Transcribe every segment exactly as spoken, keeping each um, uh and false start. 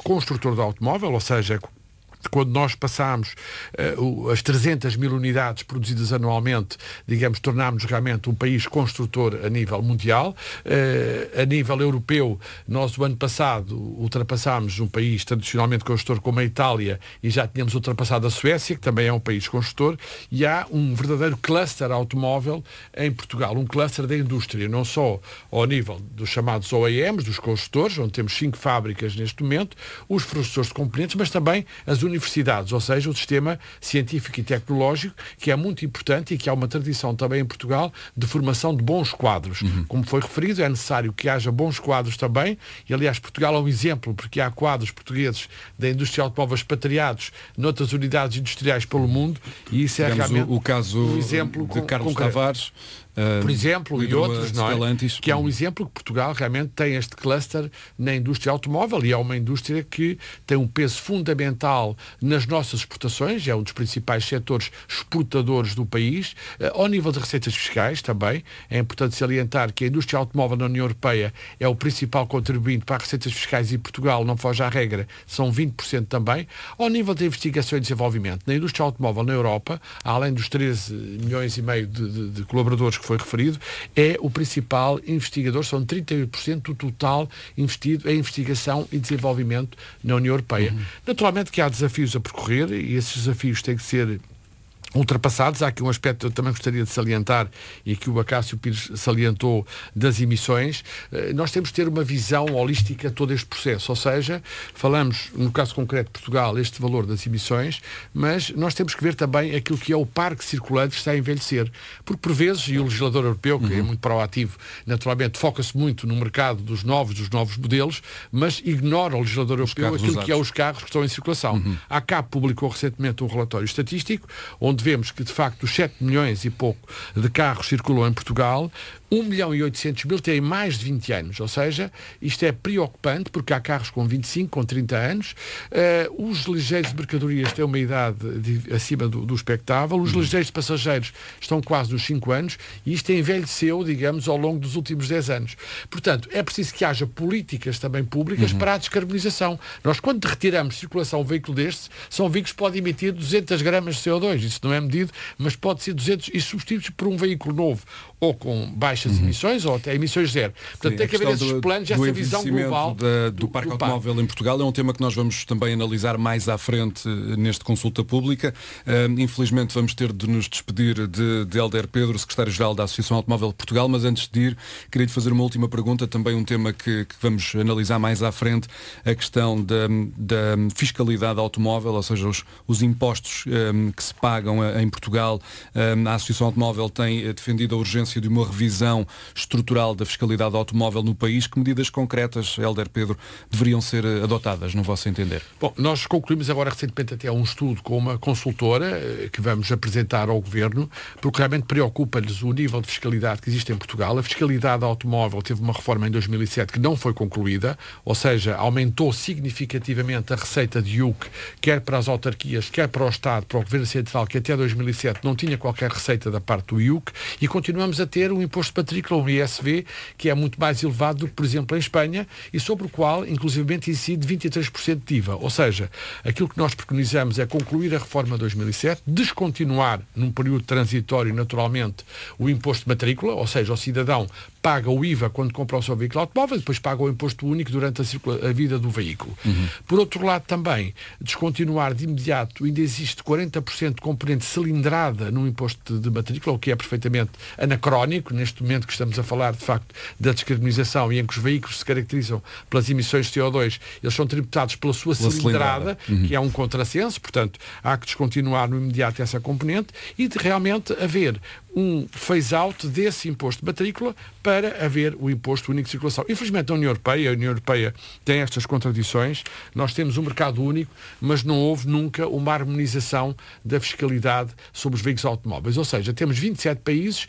construtor de automóvel, ou seja, quando nós passámos uh, as trezentas mil unidades produzidas anualmente, digamos, tornámos realmente um país construtor a nível mundial. Uh, a nível europeu, nós o ano passado ultrapassámos um país tradicionalmente construtor como a Itália e já tínhamos ultrapassado a Suécia, que também é um país construtor, e há um verdadeiro cluster automóvel em Portugal, um cluster da indústria, não só ao nível dos chamados O E Ms, dos construtores, onde temos cinco fábricas neste momento, os fornecedores de componentes, mas também as universidades, ou seja, o sistema científico e tecnológico, que é muito importante e que há uma tradição também em Portugal de formação de bons quadros. Uhum. Como foi referido, é necessário que haja bons quadros também, e aliás Portugal é um exemplo, porque há quadros portugueses da indústria automóvel expatriados noutras unidades industriais pelo mundo, e isso é Digamos realmente o, o caso um exemplo de Carlos concreto. Tavares, por exemplo, uh, e outros, não é? Que é um uhum. exemplo que Portugal realmente tem este cluster na indústria automóvel, e é uma indústria que tem um peso fundamental nas nossas exportações, é um dos principais setores exportadores do país. Uh, ao nível de receitas fiscais também, é importante salientar que a indústria automóvel na União Europeia é o principal contribuinte para as receitas fiscais, e Portugal não foge à regra, são vinte por cento também. Ao nível de investigação e desenvolvimento, na indústria automóvel na Europa, além dos treze milhões e meio de, de, de colaboradores que foi referido, é o principal investigador, são trinta e oito por cento do total investido em investigação e desenvolvimento na União Europeia. Uhum. Naturalmente que há desafios a percorrer, e esses desafios têm que ser ultrapassados. Há aqui um aspecto que eu também gostaria de salientar, e que o Acácio Pires salientou, das emissões. Nós temos de ter uma visão holística de todo este processo, ou seja, falamos, no caso concreto de Portugal, este valor das emissões, mas nós temos que ver também aquilo que é o parque circulante que está a envelhecer, porque por vezes, e o legislador europeu, que uhum. é muito proativo, naturalmente foca-se muito no mercado dos novos, dos novos modelos, mas ignora o legislador europeu aquilo usados. que é os carros que estão em circulação. Uhum. A ACAP publicou recentemente um relatório estatístico, onde vemos que, de facto, os sete milhões e pouco de carros circulam em Portugal, um milhão e oitocentos mil têm mais de vinte anos, ou seja, isto é preocupante, porque há carros com vinte e cinco, com trinta anos, uh, os ligeiros de mercadorias têm uma idade de, acima do, do expectável, os ligeiros de passageiros estão quase nos cinco anos, e isto envelheceu, digamos, ao longo dos últimos dez anos. Portanto, é preciso que haja políticas também públicas uhum. para a descarbonização. Nós, quando retiramos de circulação um veículo destes, são veículos que podem emitir duzentas gramas de C O dois, isso não é medido, mas pode ser duzentos, e substituídos por um veículo novo, ou com baixas uhum. emissões, ou até emissões zero. Portanto, Sim, tem que haver esses do, planos, essa visão global da, do, do parque do automóvel parque. Em Portugal. É um tema que nós vamos também analisar mais à frente neste Consulta Pública. Uh, infelizmente vamos ter de nos despedir de, de Hélder Pedro, secretário-geral da Associação Automóvel de Portugal, mas antes de ir, queria-lhe fazer uma última pergunta, também um tema que, que vamos analisar mais à frente, a questão da, da fiscalidade automóvel, ou seja, os, os impostos um, que se pagam em Portugal. Um, a Associação Automóvel tem defendido a urgência de uma revisão estrutural da fiscalidade automóvel no país. Que medidas concretas, Hélder Pedro, deveriam ser adotadas, no vosso entender? Bom, nós concluímos agora recentemente até um estudo com uma consultora que vamos apresentar ao Governo, porque realmente preocupa-lhes o nível de fiscalidade que existe em Portugal. A fiscalidade automóvel teve uma reforma em dois mil e sete que não foi concluída, ou seja, aumentou significativamente a receita de I U C, quer para as autarquias, quer para o Estado, para o Governo Central, que até dois mil e sete não tinha qualquer receita da parte do I U C, e continuamos a ter um imposto de matrícula, um I S V, que é muito mais elevado do que, por exemplo, em Espanha, e sobre o qual, inclusivamente, incide vinte e três por cento de I V A. Ou seja, aquilo que nós preconizamos é concluir a reforma de dois mil e sete, descontinuar, num período transitório, naturalmente, o imposto de matrícula, ou seja, o cidadão paga o I V A quando compra o seu veículo automóvel, depois paga o imposto único durante a, circula- a vida do veículo. Uhum. Por outro lado, também, descontinuar de imediato, ainda existe quarenta por cento de componente cilindrada no imposto de, de matrícula, o que é perfeitamente anacrónico, neste momento que estamos a falar, de facto, da descarbonização, e em que os veículos se caracterizam pelas emissões de C O dois, eles são tributados pela sua pela cilindrada, cilindrada. Uhum. que é um contrassenso, portanto, há que descontinuar no imediato essa componente e de realmente haver um phase-out desse imposto de matrícula para haver o imposto único de circulação. Infelizmente, a União Europeia, a União Europeia tem estas contradições. Nós temos um mercado único, mas não houve nunca uma harmonização da fiscalidade sobre os veículos automóveis. Ou seja, temos vinte e sete países que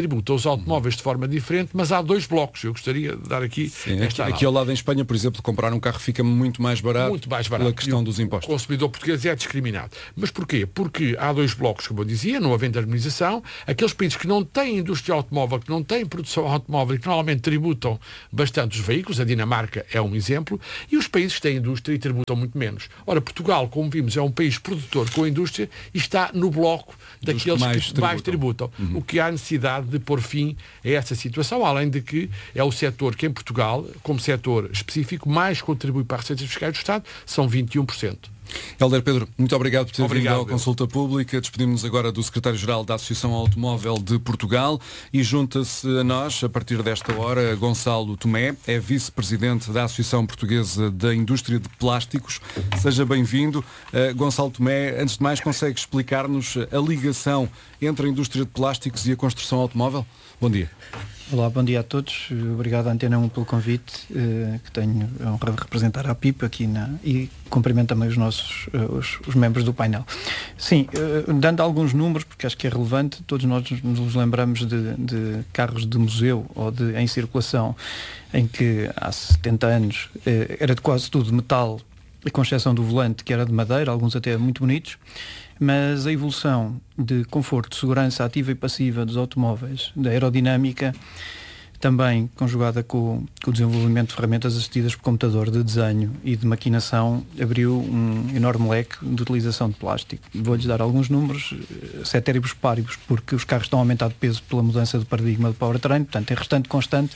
tributa os automóveis de forma diferente, mas há dois blocos. Eu gostaria de dar aqui Sim, esta aqui, aqui ao lado em Espanha, por exemplo, comprar um carro fica muito mais barato, muito mais barato. pela questão dos impostos. O consumidor português é discriminado. Mas porquê? Porque há dois blocos, como eu dizia, não havendo harmonização. Aqueles países que não têm indústria automóvel, que não têm produção automóvel e que normalmente tributam bastante os veículos, a Dinamarca é um exemplo, e os países que têm indústria e tributam muito menos. Ora, Portugal, como vimos, é um país produtor com indústria e está no bloco daqueles que mais tributam, mais tributam uhum. o que há necessidade de pôr fim a essa situação, além de que é o setor que em Portugal, como setor específico, mais contribui para as receitas fiscais do Estado, são vinte e um por cento. Hélder Pedro, muito obrigado por ter obrigado, vindo à Consulta Pública. Despedimos-nos agora do Secretário-Geral da Associação Automóvel de Portugal e junta-se a nós, a partir desta hora, Gonçalo Tomé, é Vice-Presidente da Associação Portuguesa da Indústria de Plásticos. Seja bem-vindo. Uh, Gonçalo Tomé, antes de mais, consegue explicar-nos a ligação entre a indústria de plásticos e a construção automóvel? Bom dia. Olá, bom dia a todos. Obrigado à Antena um pelo convite, eh, que tenho a honra de representar a P I P aqui na, e cumprimento também os nossos os, os membros do painel. Sim, eh, dando alguns números, porque acho que é relevante, todos nós nos lembramos de, de carros de museu ou de, em circulação, em que há setenta anos eh, era de quase tudo de metal, com exceção do volante, que era de madeira, alguns até muito bonitos. Mas a evolução de conforto, segurança ativa e passiva dos automóveis, da aerodinâmica, também conjugada com, com o desenvolvimento de ferramentas assistidas por computador de desenho e de maquinação, abriu um enorme leque de utilização de plástico. Vou-lhes dar alguns números, ceteris paribus, porque os carros estão a aumentar de peso pela mudança do paradigma do powertrain, portanto, em restante constante,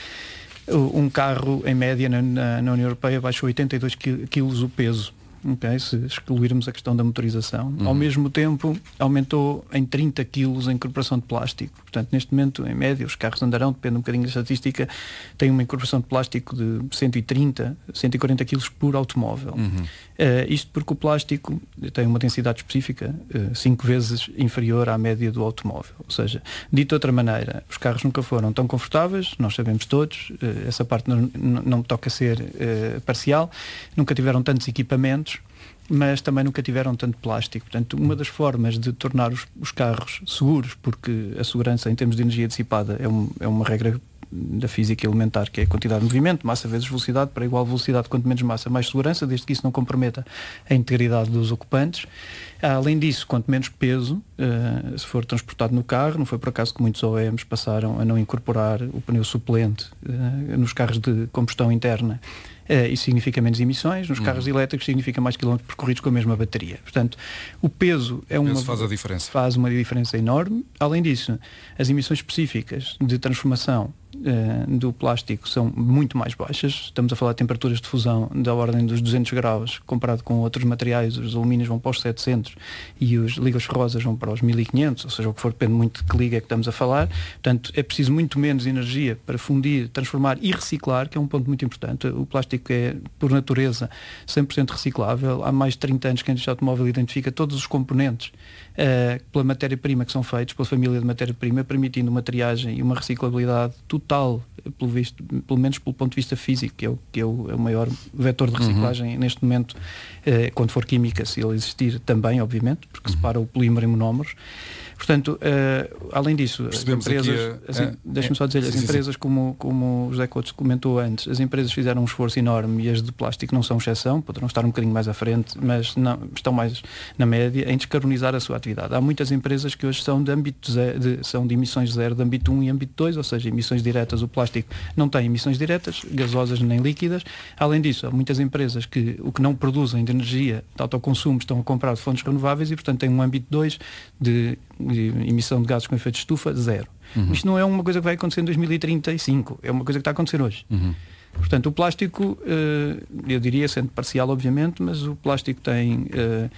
um carro, em média, na, na União Europeia, baixou oitenta e dois quilos o peso. Okay, se excluirmos a questão da motorização. Uhum. Ao mesmo tempo, aumentou em trinta quilos a incorporação de plástico. Portanto, neste momento, em média, os carros andarão, depende um bocadinho da estatística, têm uma incorporação de plástico de cento e trinta, cento e quarenta quilos por automóvel. Uhum. Uh, isto porque o plástico tem uma densidade específica uh, cinco vezes inferior à média do automóvel. Ou seja, dito de outra maneira, os carros nunca foram tão confortáveis, nós sabemos todos, uh, essa parte não, não me toca ser uh, parcial, nunca tiveram tantos equipamentos, mas também nunca tiveram tanto plástico. Portanto, uma das formas de tornar os, os carros seguros, porque a segurança em termos de energia dissipada é, um, é uma regra da física elementar, que é a quantidade de movimento, massa vezes velocidade, para igual velocidade, quanto menos massa, mais segurança, desde que isso não comprometa a integridade dos ocupantes. Além disso, quanto menos peso, uh, se for transportado no carro, não foi por acaso que muitos O E Ms passaram a não incorporar o pneu suplente uh, nos carros de combustão interna. Uh, isso significa menos emissões, nos uhum. carros elétricos significa mais quilómetros percorridos com a mesma bateria. Portanto, o peso é uma, faz a diferença. Faz uma diferença enorme. Além disso, as emissões específicas de transformação uh, do plástico são muito mais baixas. Estamos a falar de temperaturas de fusão da ordem dos duzentos graus, comparado com outros materiais. Os alumínios vão para os setecentos e os ligas ferrosas vão para os mil e quinhentos, ou seja, o que for, depende muito de que liga é que estamos a falar. Portanto, é preciso muito menos energia para fundir, transformar e reciclar, que é um ponto muito importante. O plástico é, por natureza, cem por cento reciclável. Há mais de trinta anos que a indústria automóvel identifica todos os componentes uh, pela matéria-prima que são feitos, pela família de matéria-prima, permitindo uma triagem e uma reciclabilidade total, pelo, visto, pelo menos pelo ponto de vista físico, que é o, que é o, é o maior vetor de reciclagem uhum. neste momento, uh, quando for química, se ele existir também, obviamente, porque uhum. separa o polímero em monómeros. Portanto, uh, além disso, as empresas, a, a, deixa-me só dizer, sim, as empresas, sim. como, como o José Couto comentou antes, as empresas fizeram um esforço enorme e as de plástico não são exceção, poderão estar um bocadinho mais à frente, mas não, estão mais na média, em descarbonizar a sua atividade. Há muitas empresas que hoje são de âmbito zero, de, são de emissões zero, de âmbito um e âmbito dois, ou seja, emissões diretas. O plástico não tem emissões diretas, gasosas nem líquidas. Além disso, há muitas empresas que o que não produzem de energia de autoconsumo estão a comprar de fontes renováveis e, portanto, têm um âmbito dois de de emissão de gases com efeito de estufa, zero. Uhum. Isto não é uma coisa que vai acontecer em dois mil e trinta e cinco, é uma coisa que está a acontecer hoje. Uhum. Portanto, o plástico, eu diria, sendo parcial, obviamente, mas o plástico tem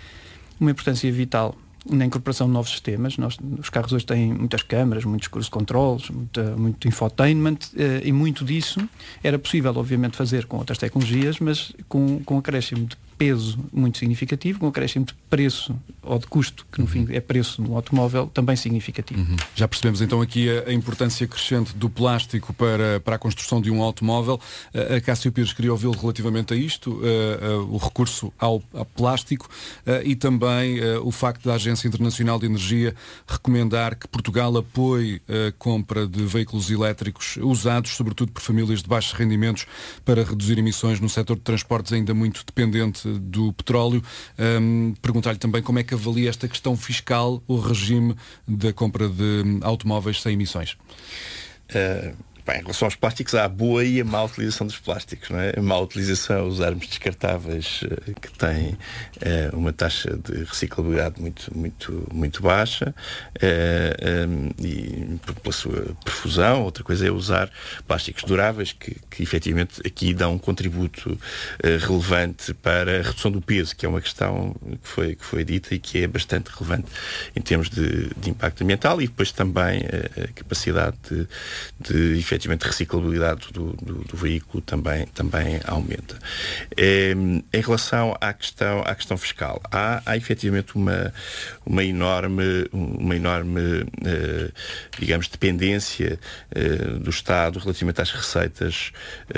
uma importância vital na incorporação de novos sistemas. Nós, os carros hoje têm muitas câmaras, muitos cruise controls, muita, muito infotainment, e muito disso era possível, obviamente, fazer com outras tecnologias, mas com, com acréscimo de peso muito significativo, com um acréscimo de preço ou de custo, que no fim é preço no automóvel, também significativo. Uhum. Já percebemos então aqui a, a importância crescente do plástico para, para a construção de um automóvel. A Cássio Pires queria ouvi-lo relativamente a isto, uh, uh, o recurso ao, ao plástico uh, e também uh, o facto da Agência Internacional de Energia recomendar que Portugal apoie a compra de veículos elétricos usados, sobretudo por famílias de baixos rendimentos, para reduzir emissões no setor de transportes ainda muito dependente do petróleo. Um, perguntar-lhe também como é que avalia esta questão fiscal, o regime da compra de automóveis sem emissões. Uh... Bem, em relação aos plásticos, há a boa e a má utilização dos plásticos, não é? A má utilização é usarmos descartáveis uh, que têm uh, uma taxa de reciclabilidade muito, muito, muito baixa uh, um, e pela sua perfusão. Outra coisa é usar plásticos duráveis que, que efetivamente aqui dão um contributo uh, relevante para a redução do peso, que é uma questão que foi, que foi dita e que é bastante relevante em termos de, de impacto ambiental, e depois também uh, a capacidade de, de efetivamente efetivamente a reciclabilidade do, do, do veículo também, também aumenta. É, em relação à questão, à questão fiscal, há, há efetivamente uma, uma enorme, uma enorme uh, digamos, dependência uh, do Estado relativamente às receitas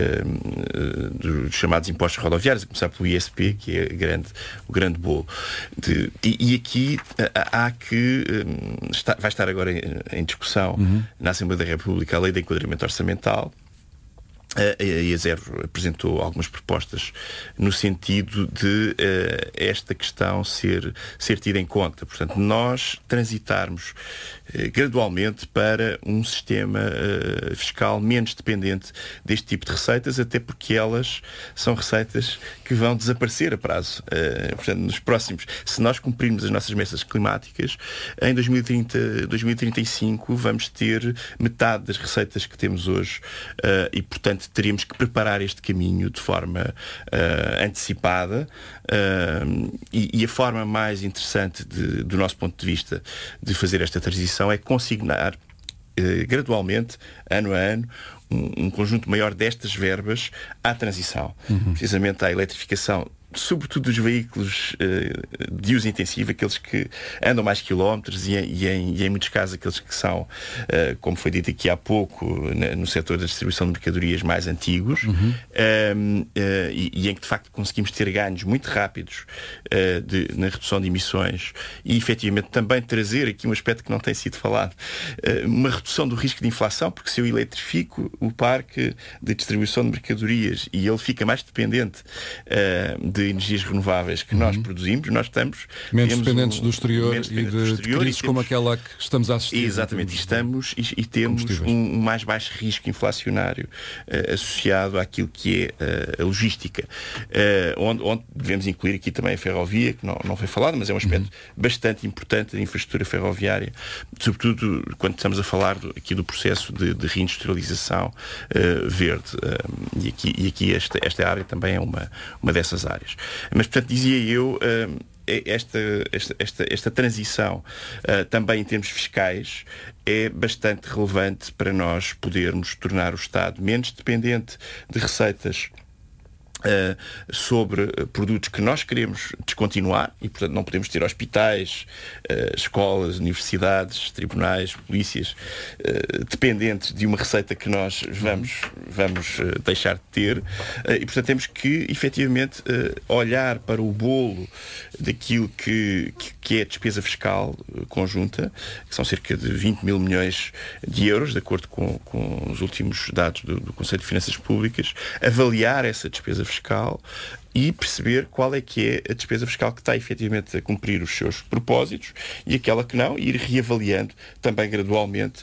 uh, dos chamados impostos rodoviários, a começar pelo I S P, que é grande, o grande bolo. De, e, e aqui uh, há que um, está, vai estar agora em, em discussão uhum. na Assembleia da República a Lei de Enquadramento orçamental. A ESER apresentou algumas propostas no sentido de uh, esta questão ser, ser tida em conta. Portanto, nós transitarmos uh, gradualmente para um sistema uh, fiscal menos dependente deste tipo de receitas, até porque elas são receitas que vão desaparecer a prazo. Uh, portanto, nos próximos, se nós cumprirmos as nossas metas climáticas, em dois mil e trinta, dois mil e trinta e cinco vamos ter metade das receitas que temos hoje uh, e, portanto, teríamos que preparar este caminho de forma uh, antecipada uh, e, e a forma mais interessante de, do nosso ponto de vista de fazer esta transição é consignar uh, gradualmente, ano a ano, um, um conjunto maior destas verbas à transição, uhum. precisamente à eletrificação, sobretudo dos veículos uh, de uso intensivo, aqueles que andam mais quilómetros e, e, em, e em muitos casos aqueles que são, uh, como foi dito aqui há pouco, na, no setor da distribuição de mercadorias mais antigos, uhum. um, uh, e, e em que de facto conseguimos ter ganhos muito rápidos uh, de, na redução de emissões e efetivamente também trazer aqui um aspecto que não tem sido falado, uh, uma redução do risco de inflação, porque se eu eletrifico o parque de distribuição de mercadorias e ele fica mais dependente uh, de de energias renováveis que uhum. nós produzimos, nós estamos menos dependentes um, do exterior menos e de, do exterior, de crises e temos, como aquela que estamos a assistir. Exatamente, e estamos e, e temos um, um mais baixo risco inflacionário uh, associado àquilo que é uh, a logística, uh, onde, onde devemos incluir aqui também a ferrovia, que não, não foi falado, mas é um aspecto uhum. bastante importante da infraestrutura ferroviária, sobretudo quando estamos a falar do, aqui do processo de, de reindustrialização uh, verde, uh, e aqui, e aqui esta, esta área também é uma, uma dessas áreas. Mas, portanto, dizia eu, esta, esta, esta, esta transição, também em termos fiscais, é bastante relevante para nós podermos tornar o Estado menos dependente de receitas Uh, sobre uh, produtos que nós queremos descontinuar e, portanto, não podemos ter hospitais, uh, escolas, universidades, tribunais, polícias uh, dependentes de uma receita que nós vamos, vamos uh, deixar de ter uh, e, portanto, temos que efetivamente uh, olhar para o bolo daquilo que, que, que é a despesa fiscal uh, conjunta, que são cerca de vinte mil milhões de euros, de acordo com, com os últimos dados do, do Conselho de Finanças Públicas, avaliar essa despesa fiscal e perceber qual é que é a despesa fiscal que está efetivamente a cumprir os seus propósitos e aquela que não, e ir reavaliando também gradualmente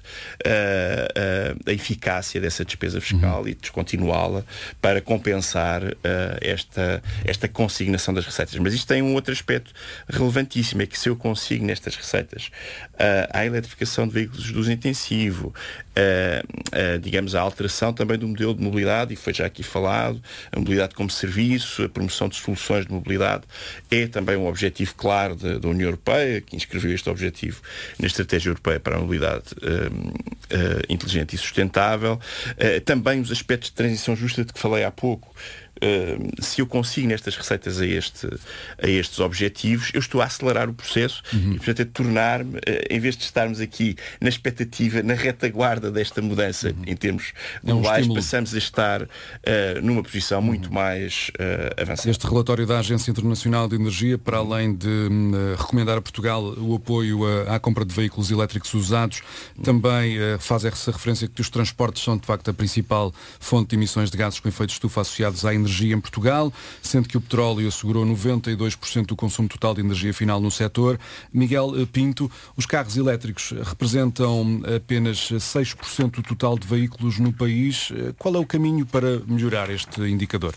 uh, uh, a eficácia dessa despesa fiscal uhum. e descontinuá-la para compensar uh, esta, esta consignação das receitas. Mas isto tem um outro aspecto relevantíssimo, é que se eu consigo nestas receitas uh, a eletrificação de veículos de uso intensivo, uh, uh, digamos a alteração também do modelo de mobilidade, e foi já aqui falado, a mobilidade como serviço, a promoção de soluções de mobilidade é também um objetivo claro da, da União Europeia, que inscreveu este objetivo na Estratégia Europeia para a Mobilidade uh, uh, Inteligente e Sustentável. Uh, também os aspectos de transição justa de que falei há pouco, uh, se eu consigo nestas receitas a, este, a estes objetivos, eu estou a acelerar o processo uhum. e, portanto, a tornar-me, uh, em vez de estarmos aqui na expectativa, na retaguarda desta mudança uhum. em termos globais, é um passamos a estar uh, numa posição muito uhum. mais uh, avançada. Este relatório da Agência Internacional de Energia, para além de uh, recomendar a Portugal o apoio uh, à compra de veículos elétricos usados, uhum. também uh, faz essa referência que os transportes são, de facto, a principal fonte de emissões de gases com efeito de estufa associados à energia em Portugal, sendo que o petróleo assegurou noventa e dois por cento do consumo total de energia final no setor. Miguel Pinto, os carros elétricos representam apenas seis por cento do total de veículos no país. Qual é o caminho para melhorar este indicador?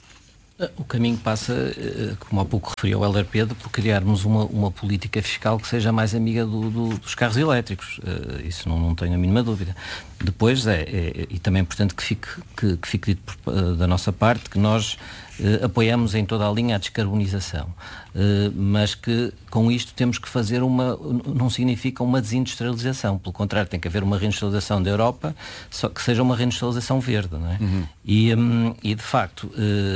O caminho passa, como há pouco referiu o Hélder Pedro, por criarmos uma, uma política fiscal que seja mais amiga do, do, dos carros elétricos. Isso não, não tenho a mínima dúvida. Depois é, é e também é importante que fique, que, que fique dito por, da nossa parte que nós eh, apoiamos em toda a linha a descarbonização, eh, mas que com isto temos que fazer uma, não significa uma desindustrialização, pelo contrário, tem que haver uma reindustrialização da Europa, só que seja uma reindustrialização verde, não é? Uhum. E, um, e de facto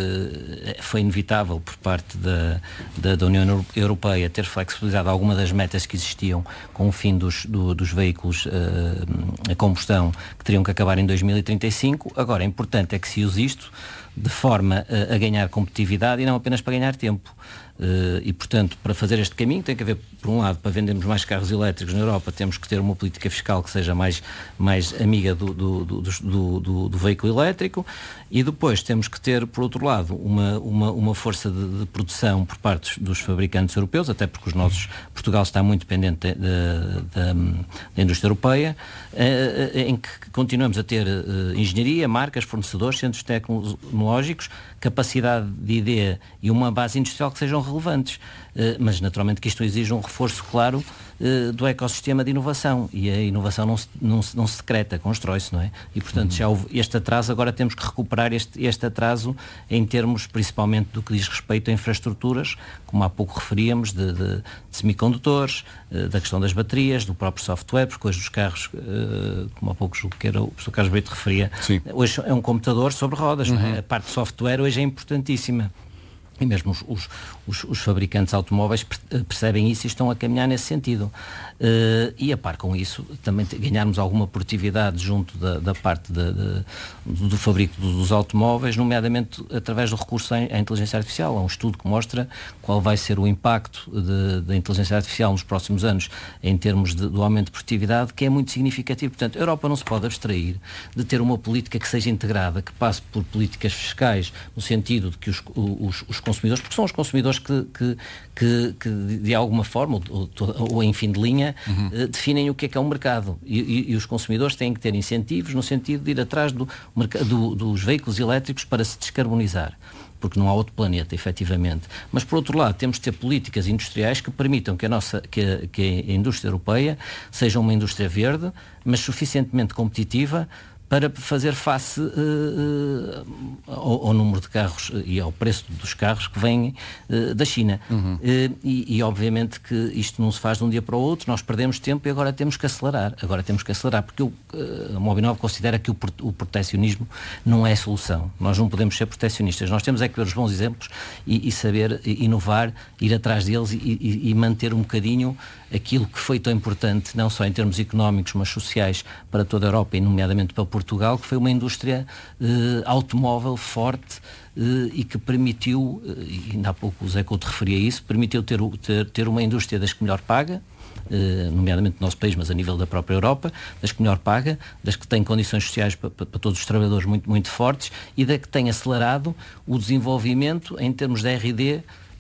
eh, foi inevitável por parte da, da, da União Europeia ter flexibilizado alguma das metas que existiam com o fim dos, do, dos veículos eh, a combustão que teriam que acabar em dois mil e trinta e cinco. Agora, é importante é que se use isto de forma a, a ganhar competitividade e não apenas para ganhar tempo. Uh, e, portanto, para fazer este caminho tem que haver, por um lado, para vendermos mais carros elétricos na Europa, temos que ter uma política fiscal que seja mais, mais amiga do, do, do, do, do, do veículo elétrico, e depois temos que ter, por outro lado, uma, uma, uma força de, de produção por parte dos fabricantes europeus, até porque os nossos, Portugal está muito dependente de, de, de, da indústria europeia, uh, em que continuamos a ter uh, engenharia, marcas, fornecedores, centros tecnológicos, capacidade de ideia e uma base industrial que sejam relevantes. Uh, mas naturalmente que isto exige um reforço claro uh, do ecossistema de inovação, e a inovação não se, não se, não se secreta, constrói-se, não é? E portanto uhum. já houve este atraso, agora temos que recuperar este, este atraso em termos principalmente do que diz respeito a infraestruturas, como há pouco referíamos, de, de, de semicondutores, uh, da questão das baterias, do próprio software, porque hoje os carros, uh, como há pouco julgo que era o professor Carlos Brito referia, Sim. hoje é um computador sobre rodas, uhum. não é? A parte de software hoje é importantíssima. E mesmo os, os, os, os fabricantes automóveis percebem isso e estão a caminhar nesse sentido. Uh, e a par com isso, também ganharmos alguma produtividade junto da, da parte de, de, do fabrico dos automóveis, nomeadamente através do recurso à, à inteligência artificial. Há um estudo que mostra qual vai ser o impacto da inteligência artificial nos próximos anos em termos de, do aumento de produtividade, que é muito significativo. Portanto, a Europa não se pode abstrair de ter uma política que seja integrada, que passe por políticas fiscais, no sentido de que os, os, os consumidores, porque são os consumidores que, que, que, que de alguma forma, ou, ou, ou em fim de linha, uhum. eh, definem o que é que é um mercado. E, e, e os consumidores têm que ter incentivos no sentido de ir atrás do, do, dos veículos elétricos para se descarbonizar, porque não há outro planeta, efetivamente. Mas, por outro lado, temos de ter políticas industriais que permitam que a, nossa, que a, que a indústria europeia seja uma indústria verde, mas suficientemente competitiva para fazer face uh, uh, ao, ao número de carros e ao preço dos carros que vêm uh, da China. Uhum. Uh, e, e, obviamente, que isto não se faz de um dia para o outro, nós perdemos tempo e agora temos que acelerar. Agora temos que acelerar, porque o, uh, a Mobinov considera que o, o proteccionismo não é a solução. Nós não podemos ser proteccionistas. Nós temos é que ver os bons exemplos e, e saber inovar, ir atrás deles e, e, e manter um bocadinho aquilo que foi tão importante, não só em termos económicos, mas sociais, para toda a Europa e nomeadamente para Portugal, que foi uma indústria eh, automóvel forte eh, e que permitiu, eh, e ainda há pouco o Zé Couto referia isso, permitiu ter, ter, ter uma indústria das que melhor paga, eh, nomeadamente no nosso país, mas a nível da própria Europa, das que melhor paga, das que têm condições sociais para, para, para todos os trabalhadores muito, muito fortes, e da que tem acelerado o desenvolvimento em termos de R e D,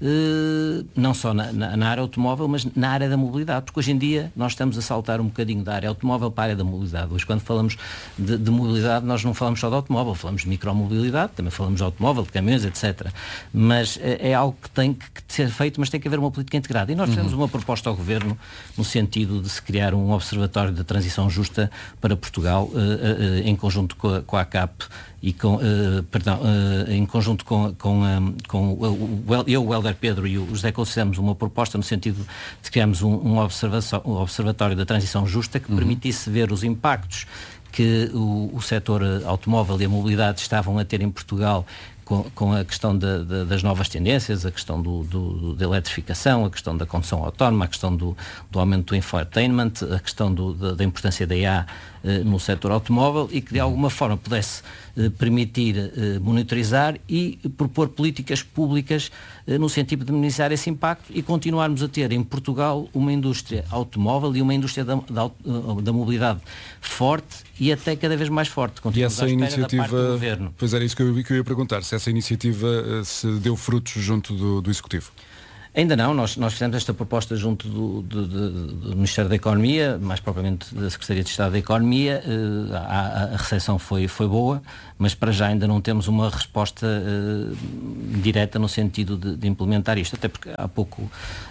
Uh, não só na, na, na área automóvel, mas na área da mobilidade, porque hoje em dia nós estamos a saltar um bocadinho da área automóvel para a área da mobilidade. Hoje, quando falamos de, de mobilidade, nós não falamos só de automóvel, falamos de micromobilidade, também falamos de automóvel, de caminhões, etcétera. Mas é, é algo que tem que, que ser feito, mas tem que haver uma política integrada. E nós uhum. temos uma proposta ao Governo no sentido de se criar um observatório de transição justa para Portugal, uh, uh, uh, em conjunto com a, com a ACAP e com, uh, perdão, uh, em conjunto com, com, um, com o, o, eu, o Hélder Pedro e o José Couto fizemos uma proposta no sentido de criarmos um, um, um observatório da transição justa que uhum. permitisse ver os impactos que o, o setor automóvel e a mobilidade estavam a ter em Portugal com, com a questão de, de, das novas tendências, a questão do, do, da eletrificação, a questão da condução autónoma, a questão do, do aumento do infotainment, a questão do, da, da importância da I A eh, no setor automóvel, e que de alguma forma pudesse eh, permitir eh, monitorizar e propor políticas públicas eh, no sentido de minimizar esse impacto e continuarmos a ter em Portugal uma indústria automóvel e uma indústria da, da, da mobilidade forte e até cada vez mais forte. E essa iniciativa, pois era isso que eu, que eu ia perguntar, se essa iniciativa uh, se deu frutos junto do, do Executivo. Ainda não, nós, nós fizemos esta proposta junto do, do, do, do Ministério da Economia, mais propriamente da Secretaria de Estado da Economia. Uh, a, a recepção foi, foi boa, mas para já ainda não temos uma resposta uh, direta no sentido de, de implementar isto, até porque há pouco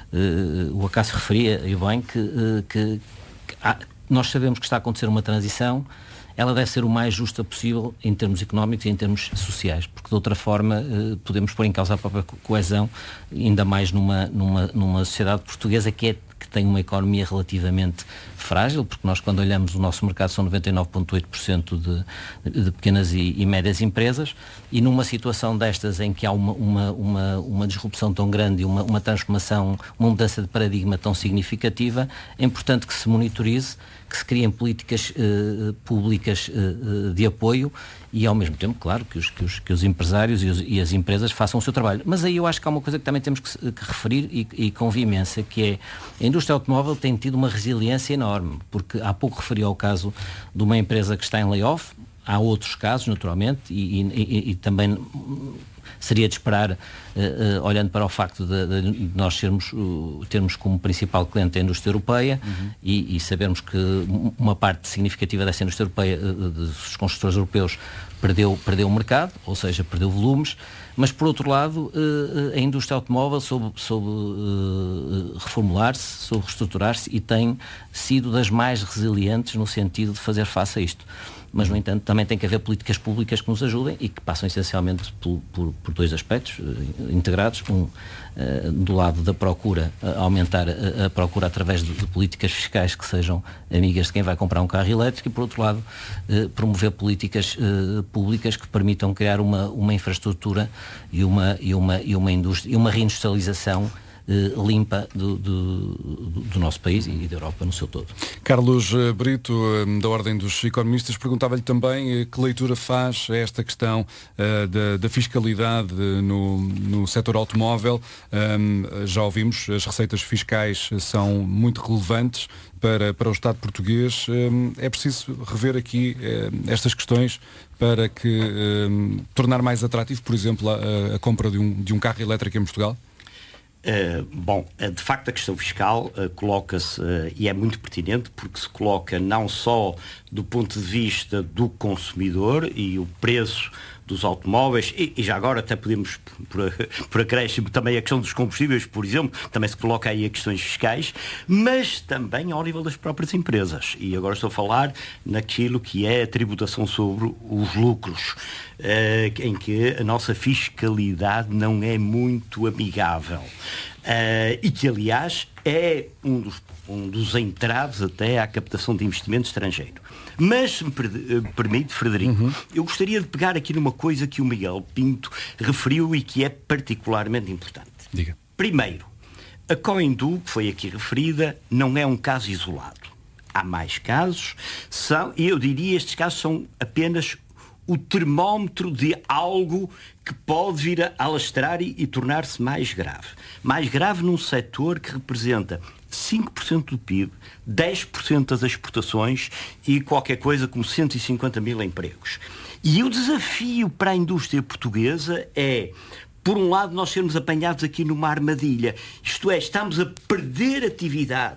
uh, o Acácio referia, e bem, que, uh, que, que há, nós sabemos que está a acontecer uma transição. Ela deve ser o mais justa possível em termos económicos e em termos sociais, porque de outra forma eh, podemos pôr em causa a própria coesão, ainda mais numa, numa, numa sociedade portuguesa que, é, que tem uma economia relativamente frágil, porque nós, quando olhamos o nosso mercado, são noventa e nove vírgula oito por cento de, de pequenas e, e médias empresas, e numa situação destas em que há uma, uma, uma, uma disrupção tão grande e uma, uma transformação, uma mudança de paradigma tão significativa, é importante que se monitorize, que se criem políticas uh, públicas uh, de apoio e, ao mesmo tempo, claro, que os, que os, que os empresários e, os, e as empresas façam o seu trabalho. Mas aí eu acho que há uma coisa que também temos que, que referir e, e com veemência, que é a indústria automóvel tem tido uma resiliência enorme, porque há pouco referi ao caso de uma empresa que está em layoff, há outros casos, naturalmente, e, e, e, e também seria de esperar, uh, uh, olhando para o facto de, de nós sermos, uh, termos como principal cliente a indústria europeia, uhum. e, e sabermos que uma parte significativa dessa indústria europeia, uh, dos construtores europeus, perdeu, perdeu o mercado, ou seja, perdeu volumes, mas por outro lado, uh, a indústria automóvel soube, soube uh, reformular-se, soube reestruturar-se e tem sido das mais resilientes no sentido de fazer face a isto. Mas, no entanto, também tem que haver políticas públicas que nos ajudem e que passam essencialmente por, por, por dois aspectos uh, integrados. Um, uh, do lado da procura, uh, aumentar a, a procura através de, de políticas fiscais que sejam amigas de quem vai comprar um carro elétrico, e, por outro lado, uh, promover políticas uh, públicas que permitam criar uma, uma infraestrutura e uma, e, uma, e uma indústria e uma reindustrialização Uh, limpa do, do, do nosso país e da Europa no seu todo. Carlos Brito, uh, da Ordem dos Economistas, perguntava-lhe também uh, que leitura faz a esta questão uh, da, da fiscalidade no, no setor automóvel. Um, já ouvimos, as receitas fiscais são muito relevantes para, para o Estado português. Um, é preciso rever aqui uh, estas questões para que um, tornar mais atrativo, por exemplo, a, a compra de um, de um carro elétrico em Portugal? Uh, bom, uh, de facto a questão fiscal uh, coloca-se, uh, e é muito pertinente, porque se coloca não só do ponto de vista do consumidor e o preço dos automóveis, e, e já agora até podemos, por, por acréscimo, também a questão dos combustíveis, por exemplo, também se coloca aí a questões fiscais, mas também ao nível das próprias empresas. E agora estou a falar naquilo que é a tributação sobre os lucros, uh, em que a nossa fiscalidade não é muito amigável. Uh, e que, aliás, é um dos, um dos entraves até à captação de investimento estrangeiro. Mas, se me permite, Frederico, uhum. eu gostaria de pegar aqui numa coisa que o Miguel Pinto referiu e que é particularmente importante. Diga. Primeiro, a Coindu, que foi aqui referida, não é um caso isolado. Há mais casos, são, e eu diria estes casos são apenas o termómetro de algo que pode vir a alastrar e, e tornar-se mais grave. Mais grave num setor que representa cinco por cento do P I B, dez por cento das exportações e qualquer coisa como cento e cinquenta mil empregos. E o desafio para a indústria portuguesa é, por um lado, nós sermos apanhados aqui numa armadilha. Isto é, estamos a perder atividade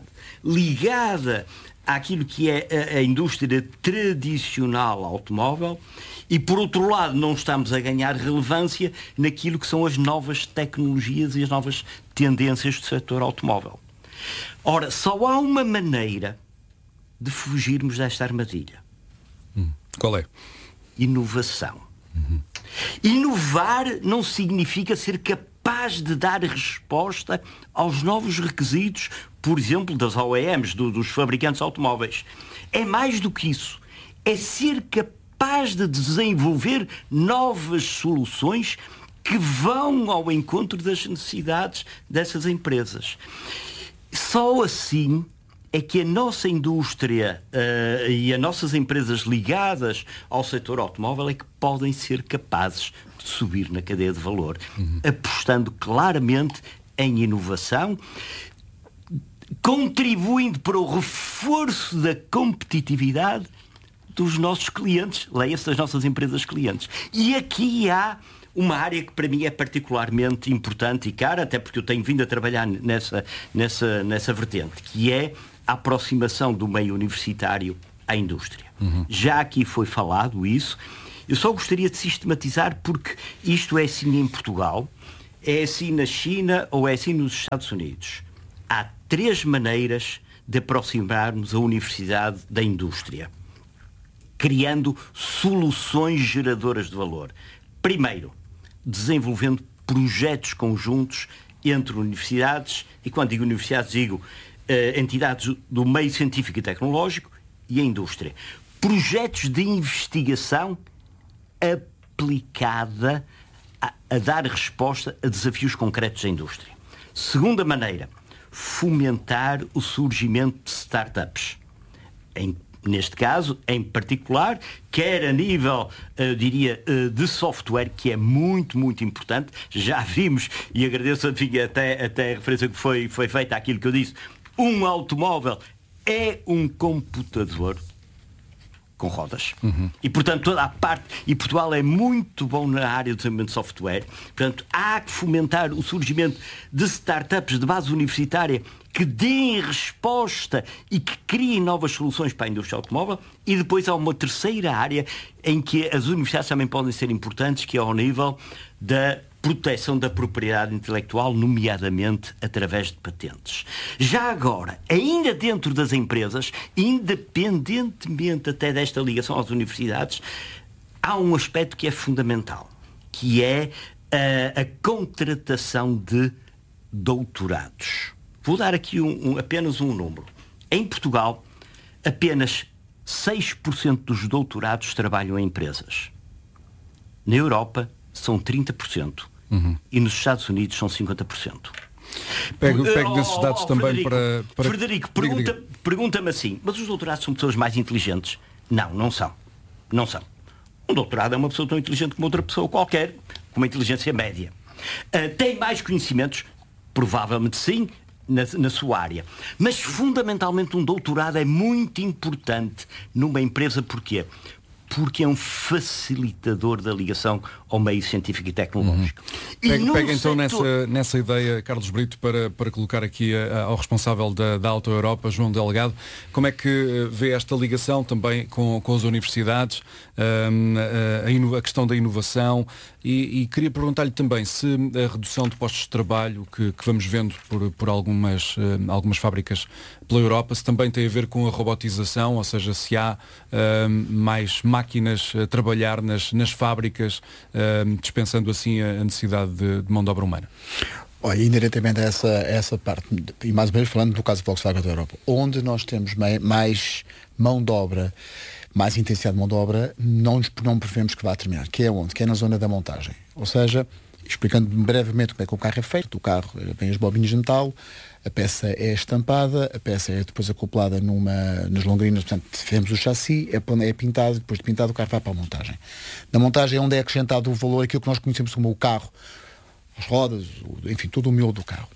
ligada àquilo que é a, a indústria tradicional automóvel e, por outro lado, não estamos a ganhar relevância naquilo que são as novas tecnologias e as novas tendências do setor automóvel. Ora, só há uma maneira de fugirmos desta armadilha. Hum, qual é? Inovação. Uhum. Inovar não significa ser capaz de dar resposta aos novos requisitos, por exemplo, das O E Ms, do, dos fabricantes automóveis. É mais do que isso. É ser capaz capaz de desenvolver novas soluções que vão ao encontro das necessidades dessas empresas. Só assim é que a nossa indústria uh, e as nossas empresas ligadas ao setor automóvel é que podem ser capazes de subir na cadeia de valor, uhum. apostando claramente em inovação, contribuindo para o reforço da competitividade dos nossos clientes, leia-se das nossas empresas clientes. E aqui há uma área que para mim é particularmente importante e cara, até porque eu tenho vindo a trabalhar nessa, nessa, nessa vertente, que é a aproximação do meio universitário à indústria. Uhum. Já aqui foi falado isso. Eu só gostaria de sistematizar, porque isto é assim em Portugal, é assim na China ou é assim nos Estados Unidos. Há três maneiras de aproximarmos a universidade da indústria, criando soluções geradoras de valor. Primeiro, desenvolvendo projetos conjuntos entre universidades, e quando digo universidades digo uh, entidades do meio científico e tecnológico e a indústria. Projetos de investigação aplicada a, a dar resposta a desafios concretos da indústria. Segunda maneira, fomentar o surgimento de startups. Em Neste caso, em particular, quer a nível, eu diria, de software, que é muito, muito importante. Já vimos, e agradeço até, até a referência que foi, foi feita àquilo que eu disse, um automóvel é um computador com rodas. Uhum. E, portanto, toda a parte... E Portugal é muito bom na área do desenvolvimento de software. Portanto, há que fomentar o surgimento de startups de base universitária que deem resposta e que criem novas soluções para a indústria automóvel. E depois há uma terceira área em que as universidades também podem ser importantes, que é ao nível da proteção da propriedade intelectual, nomeadamente através de patentes. Já agora, ainda dentro das empresas, independentemente até desta ligação às universidades, há um aspecto que é fundamental, que é a, a contratação de doutorados. Vou dar aqui um, um, apenas um número. Em Portugal, apenas seis por cento dos doutorados trabalham em empresas. Na Europa, são trinta por cento. Uhum. E nos Estados Unidos são cinquenta por cento. Pego, pego oh, desses dados oh, oh, também Frederico, para, para... Frederico, pergunta, pergunta-me assim, mas os doutorados são pessoas mais inteligentes? Não, não são. Não são. Um doutorado é uma pessoa tão inteligente como outra pessoa qualquer, com uma inteligência média. Uh, tem mais conhecimentos? Provavelmente sim, na, na sua área. Mas fundamentalmente um doutorado é muito importante numa empresa. Porquê? Porque é um facilitador da ligação ao meio científico e tecnológico. Uhum. E pega, pega então setor... nessa, nessa ideia, Carlos Brito, para, para colocar aqui a, a, ao responsável da, da Auto Europa, João Delgado, como é que vê esta ligação também com, com as universidades, um, a, a, a questão da inovação, e, e queria perguntar-lhe também se a redução de postos de trabalho que, que vamos vendo por, por algumas, uh, algumas fábricas pela Europa, se também tem a ver com a robotização, ou seja, se há uh, mais máquinas a trabalhar nas, nas fábricas, uh, dispensando assim a necessidade de, de mão de obra humana. Olha, inerentemente a essa, essa parte, e mais ou menos falando do caso do Volkswagen da Europa, onde nós temos mais mão de obra, mais intensidade de mão de obra, não, não prevemos que vá terminar, que é onde? Que é na zona da montagem. Ou seja, explicando brevemente como é que o carro é feito, o carro tem as bobinhas de metal, a peça é estampada, a peça é depois acoplada numa, nas longrinas, portanto, fizemos o chassi, é, é pintado, depois de pintado o carro vai para a montagem. Na montagem é onde é acrescentado o valor, aquilo que nós conhecemos como o carro, as rodas, enfim, todo o miolo do carro.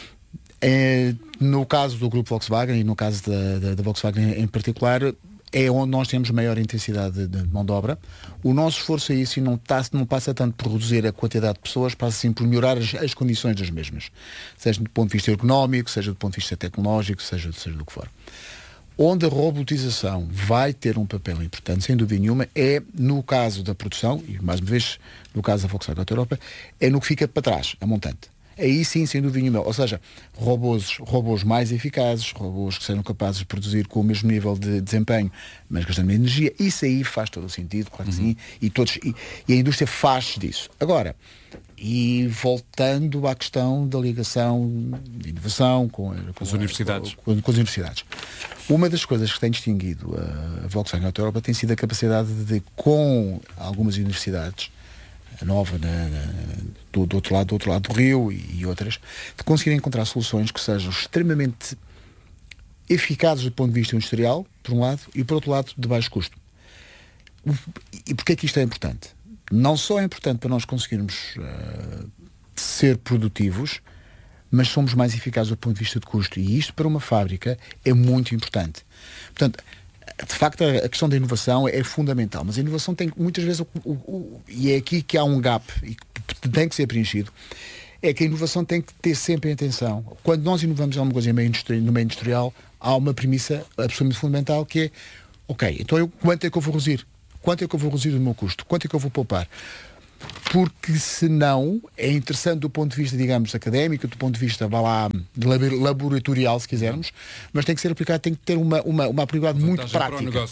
É, no caso do grupo Volkswagen e no caso da, da, da Volkswagen em particular, é onde nós temos maior intensidade de mão de obra. O nosso esforço é isso e não, tá, não passa tanto por reduzir a quantidade de pessoas, passa sim por melhorar as, as condições das mesmas. Seja do ponto de vista ergonómico, seja do ponto de vista tecnológico, seja, seja do que for. Onde a robotização vai ter um papel importante, sem dúvida nenhuma, é no caso da produção, e mais uma vez no caso da Volkswagen Auto Europa, é no que fica para trás, a montante. Aí sim, sem dúvida nenhuma. Ou seja, robôs, robôs mais eficazes, robôs que sejam capazes de produzir com o mesmo nível de desempenho, mas gastando menos energia, isso aí faz todo o sentido, claro que sim, e, todos, e, e a indústria faz disso. Agora, e voltando à questão da ligação de inovação com, com as universidades. Com, com, com as universidades. Uma das coisas que tem distinguido a Volkswagen Auto Europa tem sido a capacidade de, com algumas universidades, a Nova na, na, do, do, outro lado, do outro lado do Rio e, e outras, de conseguir encontrar soluções que sejam extremamente eficazes do ponto de vista industrial, por um lado, e por outro lado, de baixo custo. E porquê é que isto é importante? Não só é importante para nós conseguirmos uh, ser produtivos, mas somos mais eficazes do ponto de vista de custo. E isto, para uma fábrica, é muito importante. Portanto, de facto, a questão da inovação é fundamental, mas a inovação tem muitas vezes, o, o, o, e é aqui que há um gap e que tem que ser preenchido, é que a inovação tem que ter sempre em atenção. Quando nós inovamos alguma coisa no meio industrial, há uma premissa absolutamente fundamental que é, ok, então eu, quanto é que eu vou reduzir? Quanto é que eu vou reduzir o meu custo? Quanto é que eu vou poupar? Porque senão é interessante do ponto de vista, digamos, académico, do ponto de vista, vá lá, laboratorial, se quisermos, mas tem que ser aplicado, tem que ter uma, uma, uma aplicabilidade muito prática.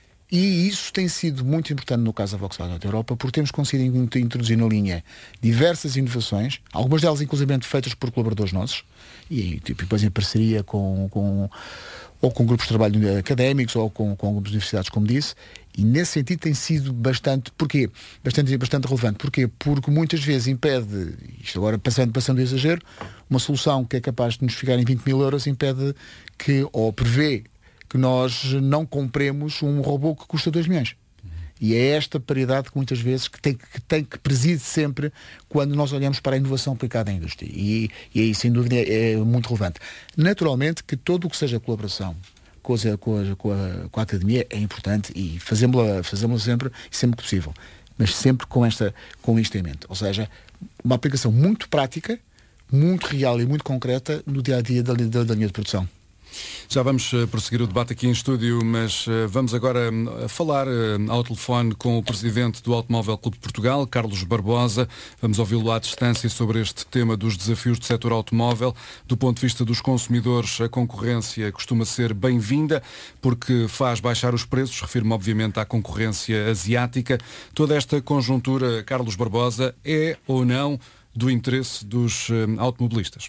E isso tem sido muito importante no caso da Volkswagen Auto Europa, porque temos conseguido introduzir na linha diversas inovações, algumas delas inclusive feitas por colaboradores nossos, e tipo, depois em parceria com, com, ou com grupos de trabalho académicos, ou com, com algumas universidades, como disse, e nesse sentido tem sido bastante, porquê? Bastante, bastante relevante. Porquê? Porque muitas vezes impede, isto agora passando, passando o exagero, uma solução que é capaz de nos ficar em vinte mil euros impede que, ou prevê que nós não compremos um robô que custa dois milhões. E é esta paridade que muitas vezes que tem que, tem que preside sempre quando nós olhamos para a inovação aplicada à indústria. E, e aí, sem dúvida, é, é muito relevante. Naturalmente que todo o que seja colaboração com a, com a, com a, com a academia é importante e fazemos-la fazemos sempre, sempre que possível. Mas sempre com, esta, com isto em mente. Ou seja, uma aplicação muito prática, muito real e muito concreta no dia-a-dia da, da, da linha de produção. Já vamos uh, prosseguir o debate aqui em estúdio, mas uh, vamos agora uh, falar uh, ao telefone com o presidente do Automóvel Clube de Portugal, Carlos Barbosa. Vamos ouvi-lo à distância sobre este tema dos desafios do setor automóvel. Do ponto de vista dos consumidores, a concorrência costuma ser bem-vinda porque faz baixar os preços, refiro-me obviamente à concorrência asiática. Toda esta conjuntura, Carlos Barbosa, é ou não do interesse dos uh, automobilistas?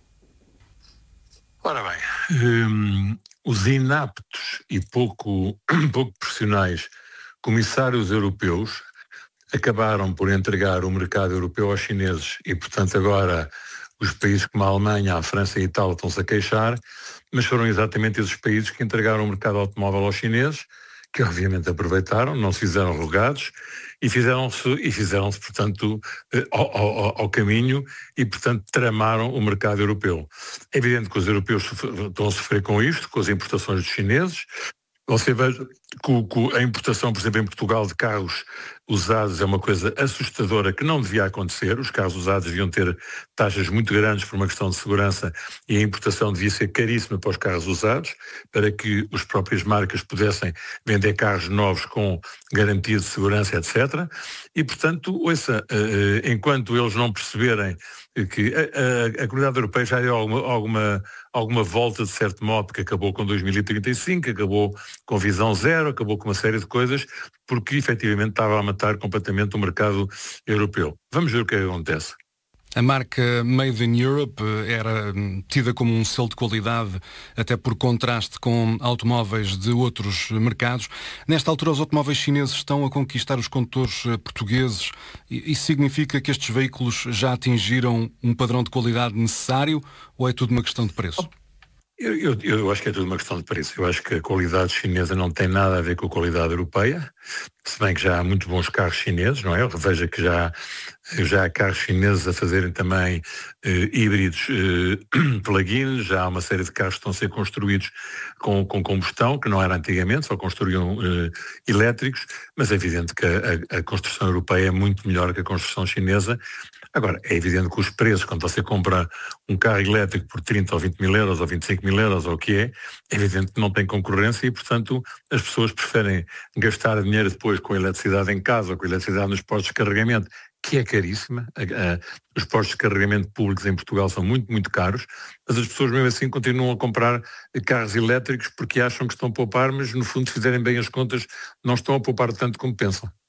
Ora bem, hum, os inaptos e pouco, pouco profissionais comissários europeus acabaram por entregar o mercado europeu aos chineses e, portanto, agora os países como a Alemanha, a França e a Itália estão-se a queixar, mas foram exatamente esses países que entregaram o mercado automóvel aos chineses, que obviamente aproveitaram, não se fizeram rogados e fizeram-se, e fizeram-se portanto, ao, ao, ao caminho e, portanto, tramaram o mercado europeu. É evidente que os europeus estão a sofrer com isto, com as importações dos chineses. Você veja que a importação, por exemplo, em Portugal de carros usados é uma coisa assustadora que não devia acontecer. Os carros usados deviam ter taxas muito grandes por uma questão de segurança e a importação devia ser caríssima para os carros usados, para que as próprias marcas pudessem vender carros novos com garantia de segurança, etcétera. E, portanto, ouça, enquanto eles não perceberem que a, a, a comunidade europeia já deu alguma, alguma, alguma volta, de certo modo, que acabou com dois mil e trinta e cinco, acabou com visão zero, acabou com uma série de coisas, porque efetivamente estava a matar completamente o mercado europeu. Vamos ver o que é que acontece. A marca Made in Europe era tida como um selo de qualidade, até por contraste com automóveis de outros mercados. Nesta altura, os automóveis chineses estão a conquistar os condutores portugueses. Isso significa que estes veículos já atingiram um padrão de qualidade necessário ou é tudo uma questão de preço? Eu, eu, eu acho que é tudo uma questão de preço. Eu acho que a qualidade chinesa não tem nada a ver com a qualidade europeia, se bem que já há muito bons carros chineses, não é? Veja que já, já há carros chineses a fazerem também eh, híbridos eh, plug-in, já há uma série de carros que estão a ser construídos com, com combustão, que não era antigamente, só construíam eh, elétricos, mas é evidente que a, a construção europeia é muito melhor que a construção chinesa. Agora, é evidente que os preços, quando você compra um carro elétrico por trinta ou vinte mil euros ou vinte e cinco mil euros ou o que é, é evidente que não tem concorrência e, portanto, as pessoas preferem gastar dinheiro depois com a eletricidade em casa ou com a eletricidade nos postos de carregamento, que é caríssima. Os postos de carregamento públicos em Portugal são muito, muito caros, mas as pessoas mesmo assim continuam a comprar carros elétricos porque acham que estão a poupar, mas no fundo, se fizerem bem as contas, não estão a poupar tanto como pensam.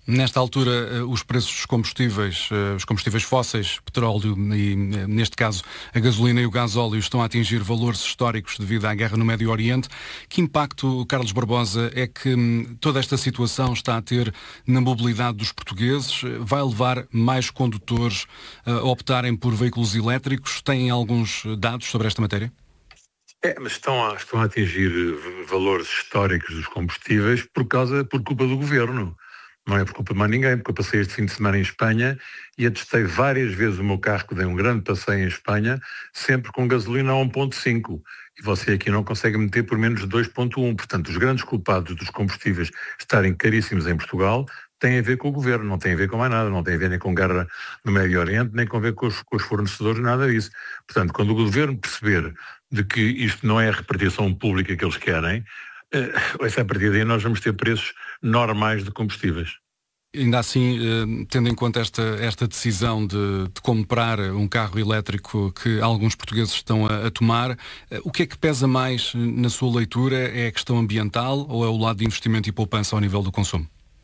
Nesta altura, os preços dos combustíveis, os combustíveis fósseis, petróleo e, neste caso, a gasolina e o gasóleo, estão a atingir valores históricos devido à guerra no Médio Oriente. Que impacto, Carlos Barbosa, é que toda esta situação está a ter na mobilidade dos portugueses? Vai levar mais condutores a optarem por veículos elétricos? Têm alguns dados sobre esta matéria? É, mas estão a, estão a atingir valores históricos dos combustíveis por causa, por culpa do governo. Não é por culpa de mais ninguém, porque eu passei este fim de semana em Espanha e atestei várias vezes o meu carro, que dei um grande passeio em Espanha, sempre com gasolina a um ponto cinco. E você aqui não consegue meter por menos de dois ponto um. Portanto, os grandes culpados dos combustíveis estarem caríssimos em Portugal têm a ver com o governo, não tem a ver com mais nada, não tem a ver nem com guerra no Médio Oriente, nem com a ver com os, com os fornecedores, nada disso. Portanto, quando o governo perceber de que isto não é a repartição pública que eles querem, Uh, a partir daí nós vamos ter preços normais de combustíveis. Ainda assim, uh, tendo em conta esta, esta decisão de, de comprar um carro elétrico que alguns portugueses estão a, a tomar, uh, o que é que pesa mais na sua leitura? É a questão ambiental ou é o lado de investimento e poupança ao nível do consumo?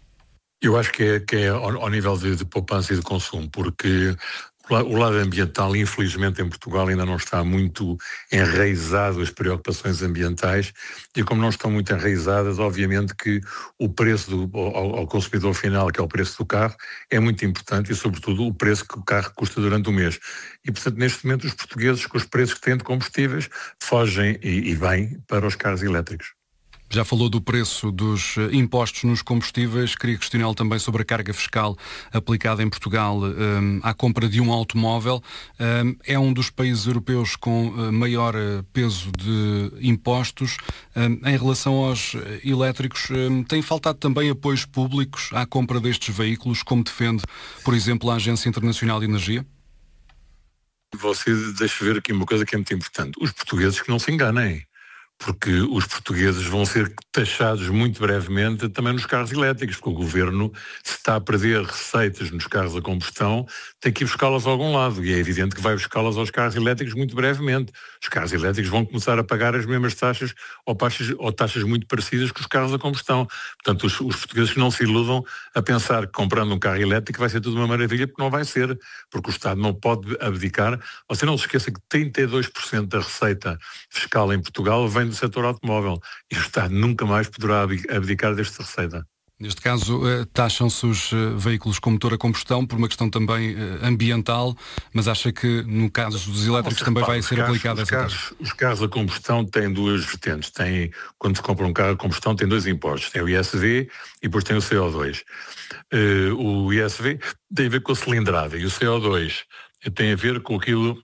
Eu acho que é, que é ao, ao nível de, de poupança e de consumo, porque o lado ambiental, infelizmente, em Portugal ainda não está muito enraizado as preocupações ambientais e como não estão muito enraizadas, obviamente que o preço do, ao, ao consumidor final, que é o preço do carro, é muito importante e, sobretudo, o preço que o carro custa durante o mês. E, portanto, neste momento, os portugueses, com os preços que têm de combustíveis, fogem e, e vêm para os carros elétricos. Já falou do preço dos impostos nos combustíveis. Queria questioná-lo também sobre a carga fiscal aplicada em Portugal um, à compra de um automóvel. Um, é um dos países europeus com uh, maior uh, peso de impostos. Um, em relação aos elétricos, um, tem faltado também apoios públicos à compra destes veículos, como defende, por exemplo, a Agência Internacional de Energia? Você deixa ver aqui uma coisa que é muito importante. Os portugueses que não se enganem, porque os portugueses vão ser taxados muito brevemente também nos carros elétricos, porque o governo, se está a perder receitas nos carros a combustão, tem que ir buscá-las a algum lado, e é evidente que vai buscá-las aos carros elétricos muito brevemente. Os carros elétricos vão começar a pagar as mesmas taxas ou taxas, ou taxas muito parecidas que os carros a combustão. Portanto, os, os portugueses que não se iludam a pensar que comprando um carro elétrico vai ser tudo uma maravilha, porque não vai ser, porque o Estado não pode abdicar. Você não se esqueça que trinta e dois por cento da receita fiscal em Portugal vem do setor automóvel e o Estado nunca mais poderá abdicar desta receita. Neste caso, taxam-se os veículos com motor a combustão por uma questão também ambiental, mas acha que no caso dos elétricos também vai ser aplicada essa taxa? Os carros a combustão têm duas vertentes. Tem, quando se compra um carro a combustão tem dois impostos. Tem o I S V e depois tem o C O dois. Uh, o I S V tem a ver com a cilindrada e o C O dois tem a ver com aquilo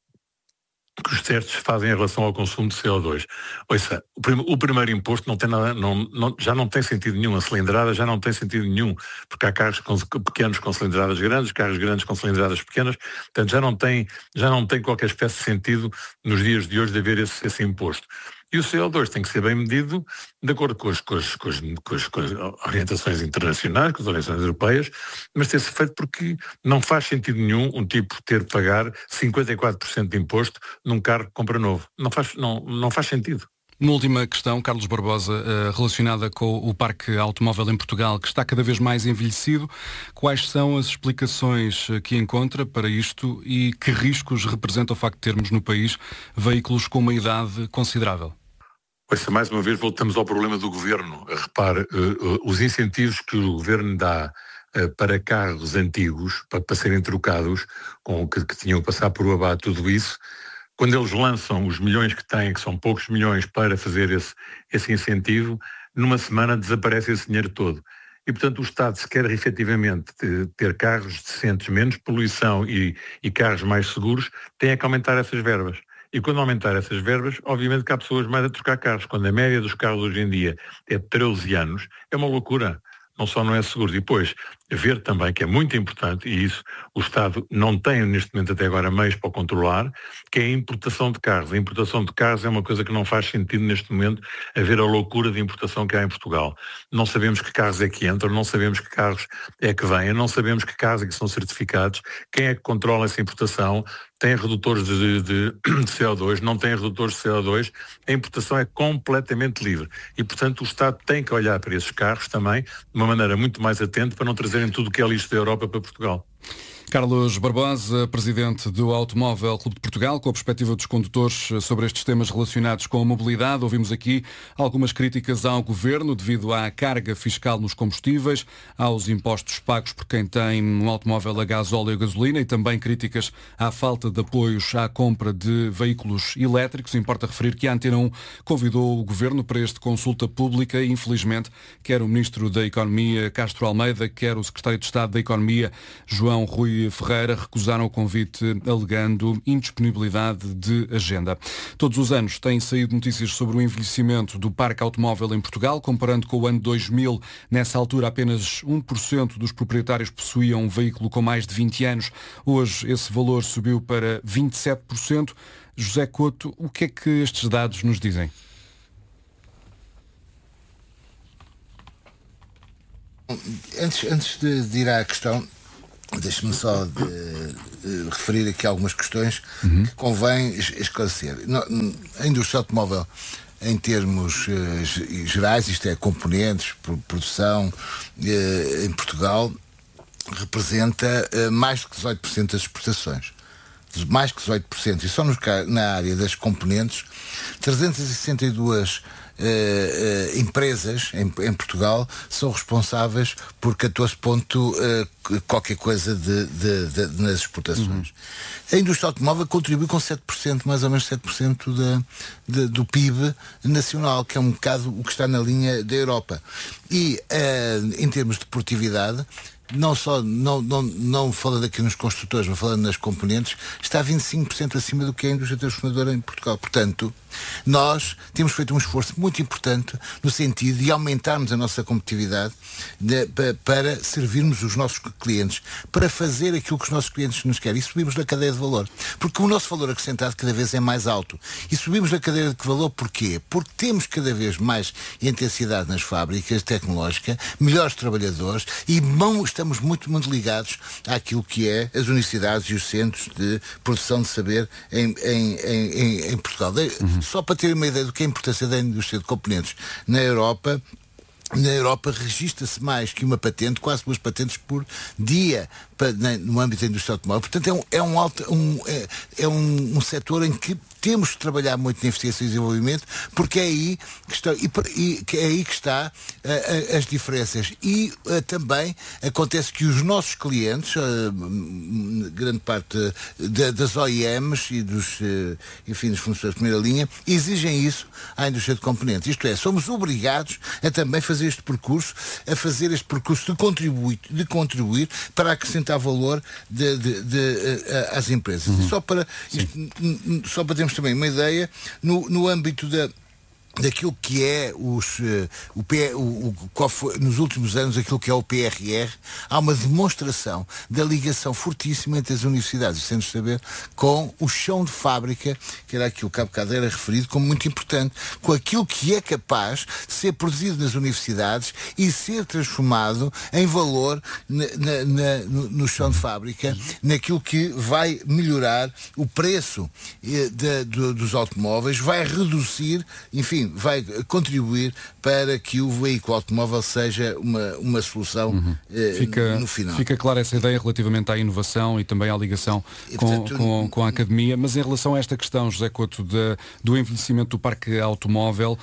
que os testes fazem em relação ao consumo de C O dois. Ouça, o, prim- o primeiro imposto não tem nada, não, não, já não tem sentido nenhum, a cilindrada já não tem sentido nenhum, porque há carros com, pequenos com cilindradas grandes, carros grandes com cilindradas pequenas, portanto já não tem, já não tem qualquer espécie de sentido nos dias de hoje de haver esse, esse imposto. E o C O dois tem que ser bem medido de acordo com as, com as, com as, com as, com as orientações internacionais, com as orientações europeias, mas tem-se feito porque não faz sentido nenhum um tipo ter de pagar cinquenta e quatro por cento de imposto num carro que compra novo. Não faz, não, não faz sentido. Uma última questão, Carlos Barbosa, relacionada com o parque automóvel em Portugal, que está cada vez mais envelhecido. Quais são as explicações que encontra para isto e que riscos representa o facto de termos no país veículos com uma idade considerável? Pois, mais uma vez voltamos ao problema do governo. Repare, uh, uh, os incentivos que o governo dá uh, para carros antigos, para, para serem trocados, com que, que tinham que passar por o abate, tudo isso, quando eles lançam os milhões que têm, que são poucos milhões, para fazer esse, esse incentivo, numa semana desaparece esse dinheiro todo. E, portanto, o Estado, se quer efetivamente ter carros decentes, menos poluição e, e carros mais seguros, tem que aumentar essas verbas. E quando aumentar essas verbas, obviamente que há pessoas mais a trocar carros. Quando a média dos carros hoje em dia é treze anos, é uma loucura. Não só não é seguro. E depois, ver também, que é muito importante, e isso o Estado não tem neste momento até agora meios para controlar, que é a importação de carros. A importação de carros é uma coisa que não faz sentido neste momento, a ver a loucura de importação que há em Portugal. Não sabemos que carros é que entram, não sabemos que carros é que vêm, não sabemos que carros é que são certificados, quem é que controla essa importação, tem redutores de, de, de C O dois, não tem redutores de C O dois, a importação é completamente livre. E, portanto, o Estado tem que olhar para esses carros também de uma maneira muito mais atenta para não trazer trazerem tudo o que é lixo da Europa para Portugal. Carlos Barbosa, presidente do Automóvel Clube de Portugal, com a perspectiva dos condutores sobre estes temas relacionados com a mobilidade. Ouvimos aqui algumas críticas ao Governo devido à carga fiscal nos combustíveis, aos impostos pagos por quem tem um automóvel a gás, óleo e gasolina e também críticas à falta de apoios à compra de veículos elétricos. Importa referir que a Antena um convidou o Governo para este consulta pública e, infelizmente, quer o Ministro da Economia, Castro Almeida, quer o Secretário de Estado da Economia, João Rui Ferreira, recusaram o convite alegando indisponibilidade de agenda. Todos os anos têm saído notícias sobre o envelhecimento do parque automóvel em Portugal, comparando com o ano dois mil. Nessa altura, apenas um por cento dos proprietários possuíam um veículo com mais de vinte anos. Hoje, esse valor subiu para vinte e sete por cento. José Couto, o que é que estes dados nos dizem? Antes, antes de, de ir à questão, deixe-me só de, de referir aqui algumas questões uhum. que convém esclarecer. A indústria automóvel, em termos uh, gerais, isto é, componentes, produção, uh, em Portugal, representa uh, mais de dezoito por cento das exportações. Mais que dezoito por cento. E só nos, na área das componentes, trezentas e sessenta e duas Uh, uh, empresas em, em Portugal são responsáveis por catorze ponto uh, qualquer coisa de, de, de, de, nas exportações. Uhum. A indústria automóvel contribui com sete por cento, mais ou menos sete por cento da, de, do P I B nacional, que é um bocado o que está na linha da Europa. E uh, em termos de produtividade, não só, não, não, não falando aqui nos construtores, mas falando nas componentes, está vinte e cinco por cento acima do que é a indústria transformadora em Portugal. Portanto, nós temos feito um esforço muito importante no sentido de aumentarmos a nossa competitividade de, para, para servirmos os nossos clientes, para fazer aquilo que os nossos clientes nos querem e subimos na cadeia de valor. Porque o nosso valor acrescentado cada vez é mais alto. E subimos na cadeia de valor porquê? Porque temos cada vez mais intensidade nas fábricas tecnológicas, melhores trabalhadores e não estamos muito, muito ligados àquilo que é as universidades e os centros de produção de saber em, em, em, em Portugal. Uhum. Só para ter uma ideia do que é a importância da indústria de componentes na Europa, na Europa registra-se mais que uma patente, quase duas patentes por dia para, no âmbito da indústria automóvel. Portanto, é um, é um, alto, um, é, é um, um setor em que temos que trabalhar muito na investigação e desenvolvimento, porque é aí que está, e, e, que é aí que está uh, as diferenças. E uh, também acontece que os nossos clientes, uh, grande parte uh, das O E Ms e dos, uh, enfim, dos fornecedores de primeira linha, exigem isso à indústria de componentes. Isto é, somos obrigados a também fazer este percurso, a fazer este percurso de contribuir, de contribuir para acrescentar valor de, de, de, de, às empresas. Uhum. Só para, isto, só para termos também uma ideia, no, no âmbito da daquilo que é os, uh, o, P, o, o qual foi, nos últimos anos aquilo que é o P R R, há uma demonstração da ligação fortíssima entre as universidades e centros de saber com o chão de fábrica, que era aquilo que há bocado era referido como muito importante, com aquilo que é capaz de ser produzido nas universidades e ser transformado em valor na, na, na, no, no chão de fábrica, naquilo que vai melhorar o preço eh, de, de, dos automóveis, vai reduzir, enfim, vai contribuir para que o veículo automóvel seja uma, uma solução uhum. eh, fica, no final. Fica clara essa ideia relativamente à inovação e também à ligação e, com, portanto, com, com a academia, mas em relação a esta questão, José Couto, de, do envelhecimento do parque automóvel,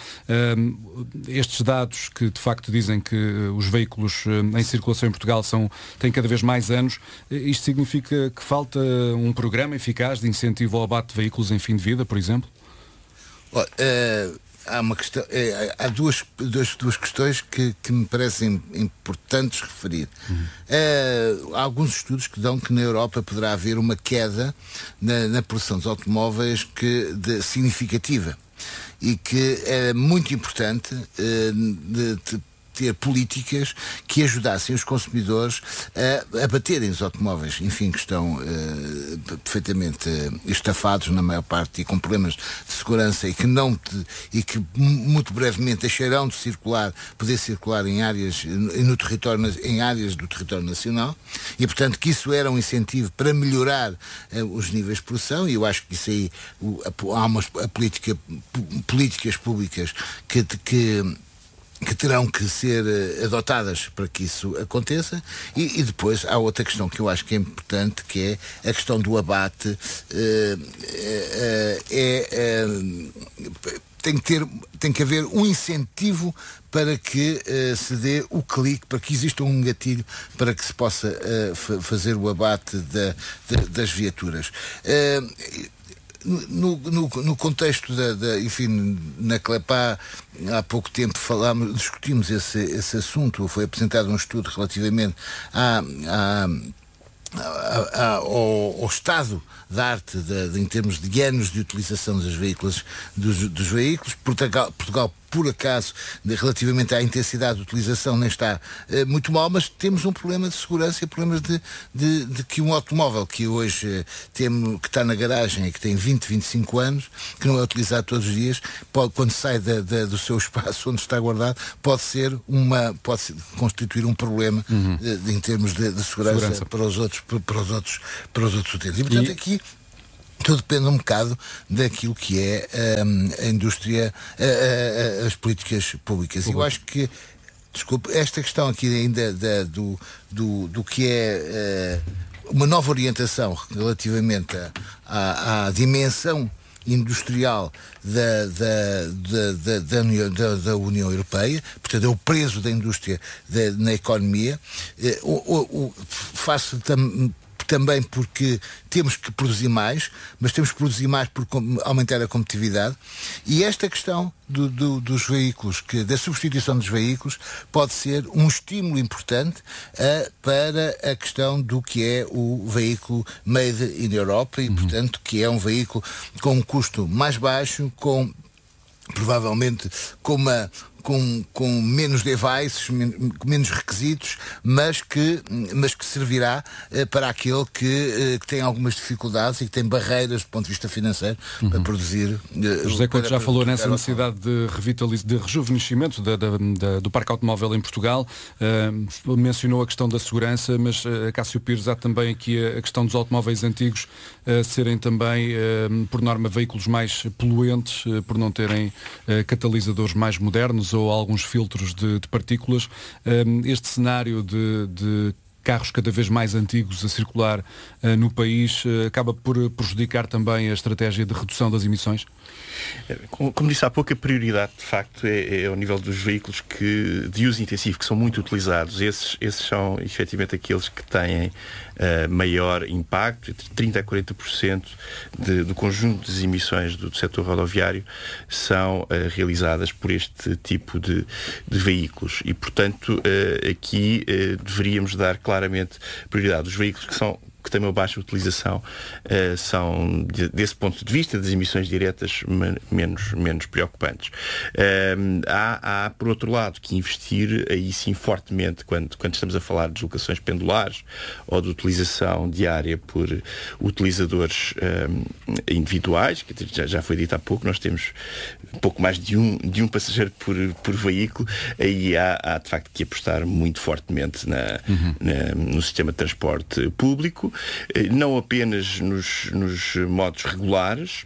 um, estes dados que de facto dizem que os veículos em circulação em Portugal são, têm cada vez mais anos, isto significa que falta um programa eficaz de incentivo ao abate de veículos em fim de vida, por exemplo? Olha, uh... Há, uma questão, é, há duas, duas, duas questões que, que me parecem importantes referir. Uhum. É, há alguns estudos que dão que na Europa poderá haver uma queda na, na produção dos automóveis que, de, significativa e que é muito importante é, de, de, ter políticas que ajudassem os consumidores a abaterem os automóveis, enfim, que estão uh, perfeitamente uh, estafados na maior parte e com problemas de segurança e que não te, e que muito brevemente deixarão de circular, poder circular em áreas no território, em áreas do território nacional e, portanto, que isso era um incentivo para melhorar uh, os níveis de produção e eu acho que isso aí uh, há umas a política, políticas públicas que, que que terão que ser uh, adotadas para que isso aconteça, e, e depois há outra questão que eu acho que é importante, que é a questão do abate. Uh, uh, é, uh, tem que ter, tem que haver um incentivo para que uh, se dê o clique, para que exista um gatilho para que se possa uh, f- fazer o abate da, da, das viaturas. Uh, No, no, no contexto da, da, enfim, na Clepá, há pouco tempo falámos, discutimos esse, esse assunto, foi apresentado um estudo relativamente à, à, à, à, ao, ao estado da arte de, de, em termos de anos de utilização dos veículos, dos, dos veículos. Portugal, Portugal por acaso, de, relativamente à intensidade de utilização, nem está uh, muito mal, mas temos um problema de segurança e problemas de, de, de que um automóvel que hoje uh, temos, que está na garagem e que tem vinte, vinte e cinco anos, que não é utilizado todos os dias, pode, quando sai da, da, do seu espaço onde está guardado, pode ser uma, pode ser, constituir um problema uhum. de, de, em termos de, de segurança, segurança. Para os outros, para os outros, para os outros utentes. E portanto e... aqui tudo depende um bocado daquilo que é um, a indústria, uh, uh, as políticas públicas. E eu acho que, desculpe, esta questão aqui ainda da, do, do, do que é uh, uma nova orientação relativamente à, à dimensão industrial da, da, da, da, da, União, da, da União Europeia, portanto é o peso da indústria da, na economia, uh, o, o, o, faço também também porque temos que produzir mais, mas temos que produzir mais por aumentar a competitividade, e esta questão do, do, dos veículos, que, da substituição dos veículos, pode ser um estímulo importante uh, para a questão do que é o veículo made in Europe, e, uhum. portanto, que é um veículo com um custo mais baixo, com provavelmente com uma Com, com menos devices, men- menos requisitos, mas que, mas que servirá uh, para aquele que, uh, que tem algumas dificuldades e que tem barreiras do ponto de vista financeiro uhum. para produzir. Uh, José Couto já falou nessa necessidade de, revitaliz- de rejuvenescimento da, da, da, do parque automóvel em Portugal. Uh, mencionou a questão da segurança, mas uh, Cássio Pires, há também aqui a, a questão dos automóveis antigos uh, serem também, uh, por norma, veículos mais poluentes, uh, por não terem uh, catalisadores mais modernos ou alguns filtros de, de partículas. Um, este cenário de, de carros cada vez mais antigos a circular uh, no país uh, acaba por prejudicar também a estratégia de redução das emissões? Como disse há pouco, a prioridade de facto é, é ao nível dos veículos que, de uso intensivo, que são muito utilizados. Esses, esses são efetivamente aqueles que têm uh, maior impacto, entre trinta a quarenta por cento de, do conjunto das emissões do, do setor rodoviário são uh, realizadas por este tipo de, de veículos, e portanto uh, aqui uh, deveríamos dar claramente prioridade. Os veículos que são que têm uma baixa utilização uh, são, de, desse ponto de vista das emissões diretas, men- menos, menos preocupantes. Uh, há, há, por outro lado, que investir aí sim fortemente quando, quando estamos a falar de deslocações pendulares ou de utilização diária por utilizadores uh, individuais, que já, já foi dito há pouco, nós temos pouco mais de um, de um passageiro por, por veículo. Aí há, há de facto que apostar muito fortemente na, uhum. na, no sistema de transporte público, não apenas nos, nos modos regulares.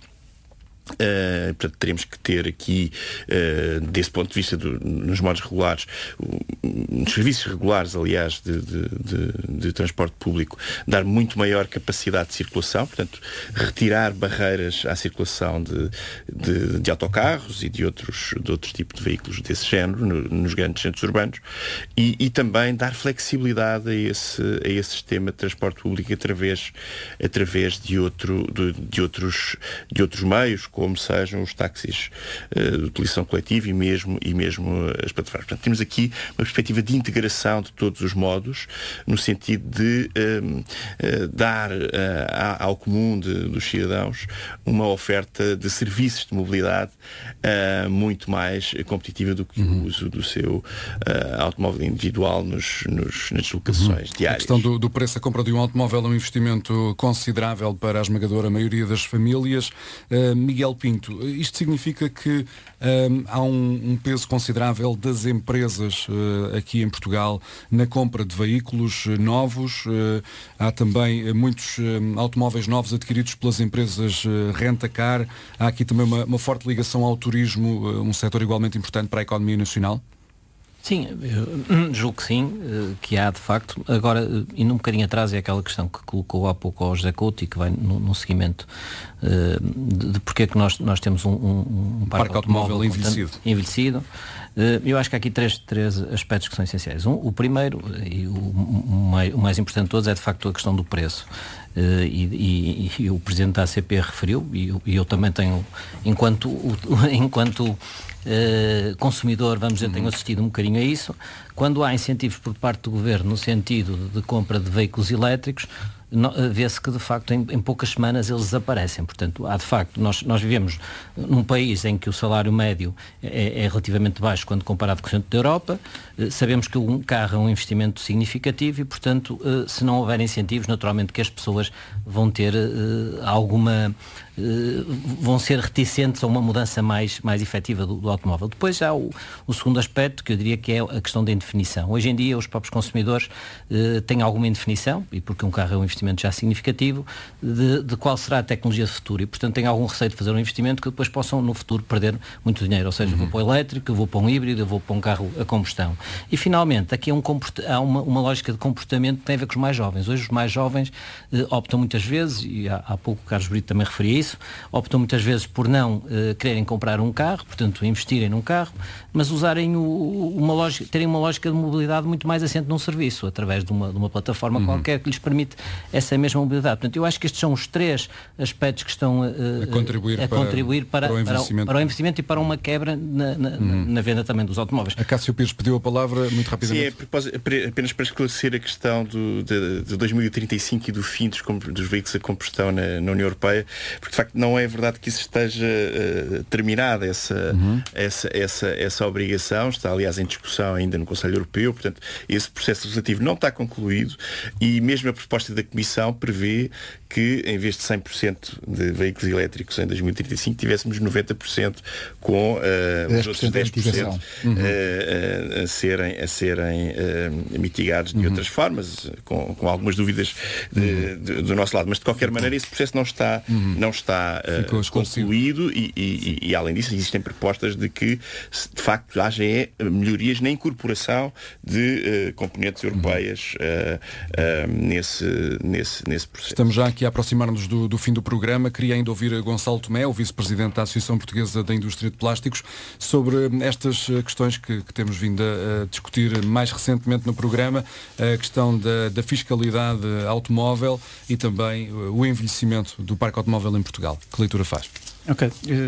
Uh, portanto, teremos que ter aqui, uh, desse ponto de vista do, nos modos regulares, uh, nos serviços regulares, aliás, de, de, de, de transporte público, dar muito maior capacidade de circulação, portanto, retirar barreiras à circulação de, de, de autocarros e de outros, de outros tipos de veículos desse género no, nos grandes centros urbanos, e, e também dar flexibilidade a esse, a esse sistema de transporte público através, através de, outro, de, de, outros, de outros meios, como sejam os táxis uh, de utilização coletiva e mesmo, e mesmo as plataformas. Portanto, temos aqui uma perspectiva de integração de todos os modos, no sentido de uh, uh, dar uh, ao comum de, dos cidadãos uma oferta de serviços de mobilidade uh, muito mais competitiva do que uhum. o uso do seu uh, automóvel individual nos, nos, nas deslocações uhum. diárias. A questão do, do preço da compra de um automóvel é um investimento considerável para a esmagadora maioria das famílias. Uh, Miguel Pinto, isto significa que um, há um, um peso considerável das empresas uh, aqui em Portugal na compra de veículos uh, novos. Uh, há também uh, muitos uh, automóveis novos adquiridos pelas empresas uh, rent-a-car. Há aqui também uma, uma forte ligação ao turismo, uh, um setor igualmente importante para a economia nacional. Sim, eu julgo que sim, que há de facto. Agora, indo um bocadinho atrás, é aquela questão que colocou há pouco ao José Couto e que vai no, no seguimento uh, de, de porque é que nós, nós temos um, um, um parque, parque automóvel, automóvel envelhecido. envelhecido. Uh, eu acho que há aqui três, três aspectos que são essenciais. Um, o primeiro, e o, o, mais, o mais importante de todos, é de facto a questão do preço. Uh, e, e, e o Presidente da A C P referiu, e eu, e eu também tenho, enquanto, enquanto Uh, consumidor, vamos dizer, uhum. tenho assistido um bocadinho a isso. Quando há incentivos por parte do Governo no sentido de compra de veículos elétricos, vê-se que de facto em, em poucas semanas eles desaparecem. Portanto, há de facto, nós, nós vivemos num país em que o salário médio é, é relativamente baixo quando comparado com o centro da Europa. Uh, sabemos que um carro é um investimento significativo e, portanto, uh, se não houver incentivos, naturalmente que as pessoas vão ter uh, alguma Uh, vão ser reticentes a uma mudança mais, mais efetiva do, do automóvel. Depois há o, o segundo aspecto, que eu diria que é a questão da indefinição. Hoje em dia os próprios consumidores uh, têm alguma indefinição, e porque um carro é um investimento já significativo, de, de qual será a tecnologia de futuro, e portanto têm algum receio de fazer um investimento que depois possam no futuro perder muito dinheiro, ou seja, uhum. eu vou para o elétrico, eu vou para um híbrido, eu vou para um carro a combustão. E finalmente, aqui é um há uma, uma lógica de comportamento que tem a ver com os mais jovens. Hoje os mais jovens uh, optam muitas vezes, e há, há pouco o Carlos Brito também referia isso, optam muitas vezes por não uh, quererem comprar um carro, portanto investirem num carro, mas usarem o, uma lógica, terem uma lógica de mobilidade muito mais assente num serviço, através de uma, de uma plataforma uhum. qualquer que lhes permite essa mesma mobilidade. Portanto, eu acho que estes são os três aspectos que estão uh, a contribuir, a para, contribuir para, para, o para, para o investimento e para uma quebra na, na, uhum. na venda também dos automóveis. A Cássio Pires pediu a palavra muito rapidamente. Sim, é apenas para esclarecer a questão do, de, de dois mil e trinta e cinco e do fim dos, dos veículos a combustão na, na União Europeia, porque de facto não é verdade que isso esteja uh, terminada, essa, uhum. essa, essa, essa obrigação. Está, aliás, em discussão ainda no Conselho Europeu. Portanto, esse processo legislativo não está concluído e mesmo a proposta da Comissão prevê que, em vez de cem por cento de veículos elétricos em dois mil e trinta e cinco, tivéssemos noventa por cento com uh, os outros dez por cento uhum. uh, a serem, a serem uh, mitigados de uhum. outras formas, com, com algumas dúvidas de, uhum. de, do nosso lado. Mas, de qualquer maneira, esse processo não está, uhum. não está uh, concluído e, e, e, além disso, existem propostas de que, de facto, haja é, melhorias na incorporação de uh, componentes europeias uh, uh, nesse, nesse, nesse processo. Estamos já aqui a aproximar-nos do, do fim do programa. Queria ainda ouvir Gonçalo Tomé, o vice-presidente da Associação Portuguesa da Indústria de Plásticos, sobre estas questões que, que temos vindo a, a discutir mais recentemente no programa, a questão da, da fiscalidade automóvel e também o envelhecimento do parque automóvel em Portugal. Que leitura faz? Ok,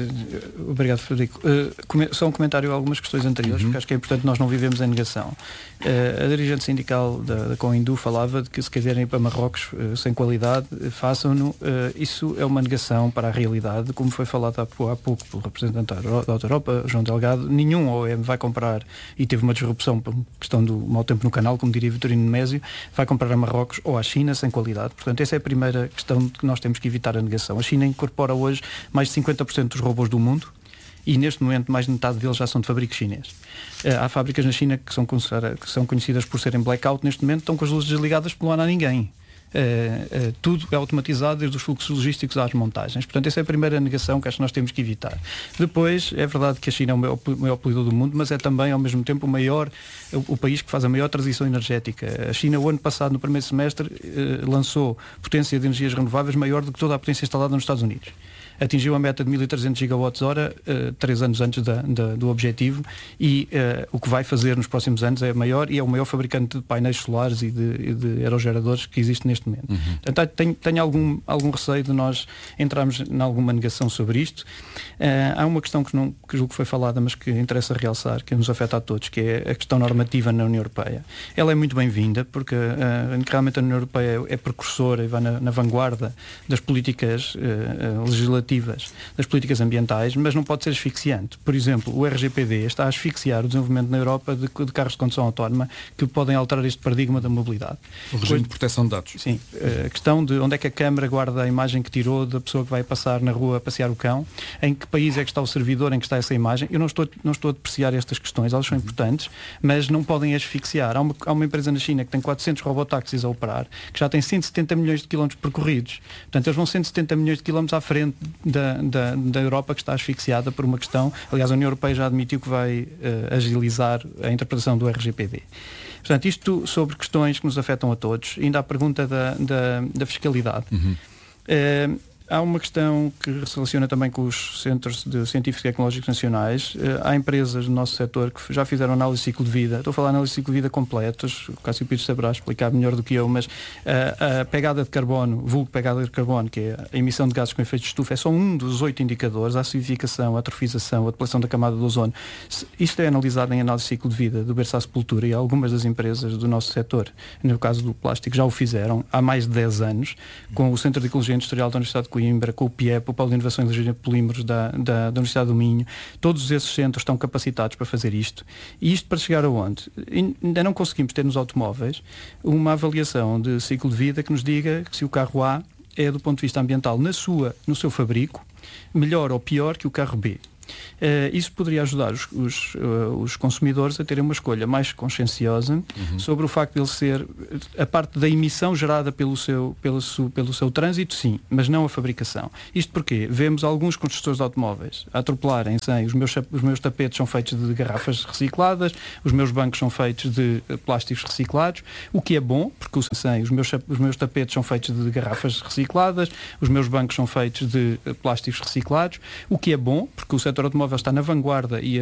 uh, obrigado, Frederico. Uh, só um comentário a algumas questões anteriores, uhum. porque acho que é importante, nós não vivemos em negação. Uh, a dirigente sindical da, da Coindu falava de que se quiserem ir para Marrocos uh, sem qualidade, uh, façam-no. Uh, isso é uma negação para a realidade, como foi falado há, há pouco pelo representante da Auto Europa, João Delgado. Nenhum O E M vai comprar, e teve uma disrupção por questão do mau tempo no canal, como diria Vitorino Nemésio, vai comprar a Marrocos ou à China sem qualidade. Portanto, essa é a primeira questão que nós temos que evitar a negação. A China incorpora hoje mais de cinquenta por cento dos robôs do mundo e neste momento mais de metade deles já são de fabrico chinês. Uh, há fábricas na China que são, que são conhecidas por serem blackout, neste momento estão com as luzes desligadas porque não há ninguém. Uh, uh, tudo é automatizado, desde os fluxos logísticos às montagens. Portanto, essa é a primeira negação que acho que nós temos que evitar. Depois, é verdade que a China é o maior, o maior poluidor do mundo, mas é também, ao mesmo tempo, o maior, o, o país que faz a maior transição energética. A China, o ano passado, no primeiro semestre, uh, lançou potência de energias renováveis maior do que toda a potência instalada nos Estados Unidos. Atingiu a meta de mil e trezentos gigawatts-hora uh, três anos antes da, da, do objetivo e uh, o que vai fazer nos próximos anos é maior e é o maior fabricante de painéis solares e de, e de aerogeradores que existe neste momento. Uhum. Portanto, tenho, tenho algum, algum receio de nós entrarmos em alguma negação sobre isto. Uh, há uma questão que, não, que julgo que foi falada, mas que interessa realçar, que nos afeta a todos, que é a questão normativa na União Europeia. Ela é muito bem-vinda porque uh, realmente a União Europeia é, é precursora e vai na, na vanguarda das políticas uh, uh, legislativas das políticas ambientais, mas não pode ser asfixiante. Por exemplo, o R G P D está a asfixiar o desenvolvimento na Europa de, de carros de condução autónoma que podem alterar este paradigma da mobilidade. O regime Depois, de proteção de dados. Sim. A questão de onde é que a Câmara guarda a imagem que tirou da pessoa que vai passar na rua a passear o cão, em que país é que está o servidor em que está essa imagem. Eu não estou, não estou a depreciar estas questões, elas são importantes, mas não podem asfixiar. Há uma, há uma empresa na China que tem quatrocentos robotáxis a operar, que já tem cento e setenta milhões de quilómetros percorridos. Portanto, eles vão cento e setenta milhões de quilómetros à frente da, da, da Europa que está asfixiada por uma questão. Aliás, a União Europeia já admitiu que vai uh, agilizar a interpretação do R G P D. Portanto, isto sobre questões que nos afetam a todos. Ainda a pergunta da, da, da fiscalidade. Uhum. Uh, Há uma questão que se relaciona também com os centros de científicos e tecnológicos nacionais. Há empresas do nosso setor que já fizeram análise de ciclo de vida. Estou a falar de análise de ciclo de vida completos. O Cássio Pires saberá explicar melhor do que eu, mas a, a pegada de carbono, vulgo pegada de carbono, que é a emissão de gases com efeito de estufa, é só um dos oito indicadores. A acidificação, a atrofização, a depleção da camada do ozono. Isto é analisado em análise de ciclo de vida, do berço à sepultura, e algumas das empresas do nosso setor, no caso do plástico, já o fizeram há mais de dez anos, com o Centro de Ecologia Industrial da Universidade de Coimbra, com o P I E P, o Polo de Inovação e Energia de Polímeros da, da, da Universidade do Minho. Todos esses centros estão capacitados para fazer isto. E isto para chegar aonde? Ainda não conseguimos ter nos automóveis uma avaliação de ciclo de vida que nos diga que se o carro A é, do ponto de vista ambiental, na sua, no seu fabrico, melhor ou pior que o carro B. Uh, isso poderia ajudar os, os, uh, os consumidores a terem uma escolha mais conscienciosa uhum. sobre o facto de ele ser a parte da emissão gerada pelo seu, pelo, su, pelo seu trânsito, sim, mas não a fabricação. Isto porque vemos alguns construtores de automóveis a atropelarem sem os meus, os meus tapetes são feitos de garrafas recicladas, os meus bancos são feitos de plásticos reciclados, o que é bom, porque sem, os, meus, os meus tapetes são feitos de garrafas recicladas, os meus bancos são feitos de plásticos reciclados, o que é bom, porque o setor automóvel está na vanguarda e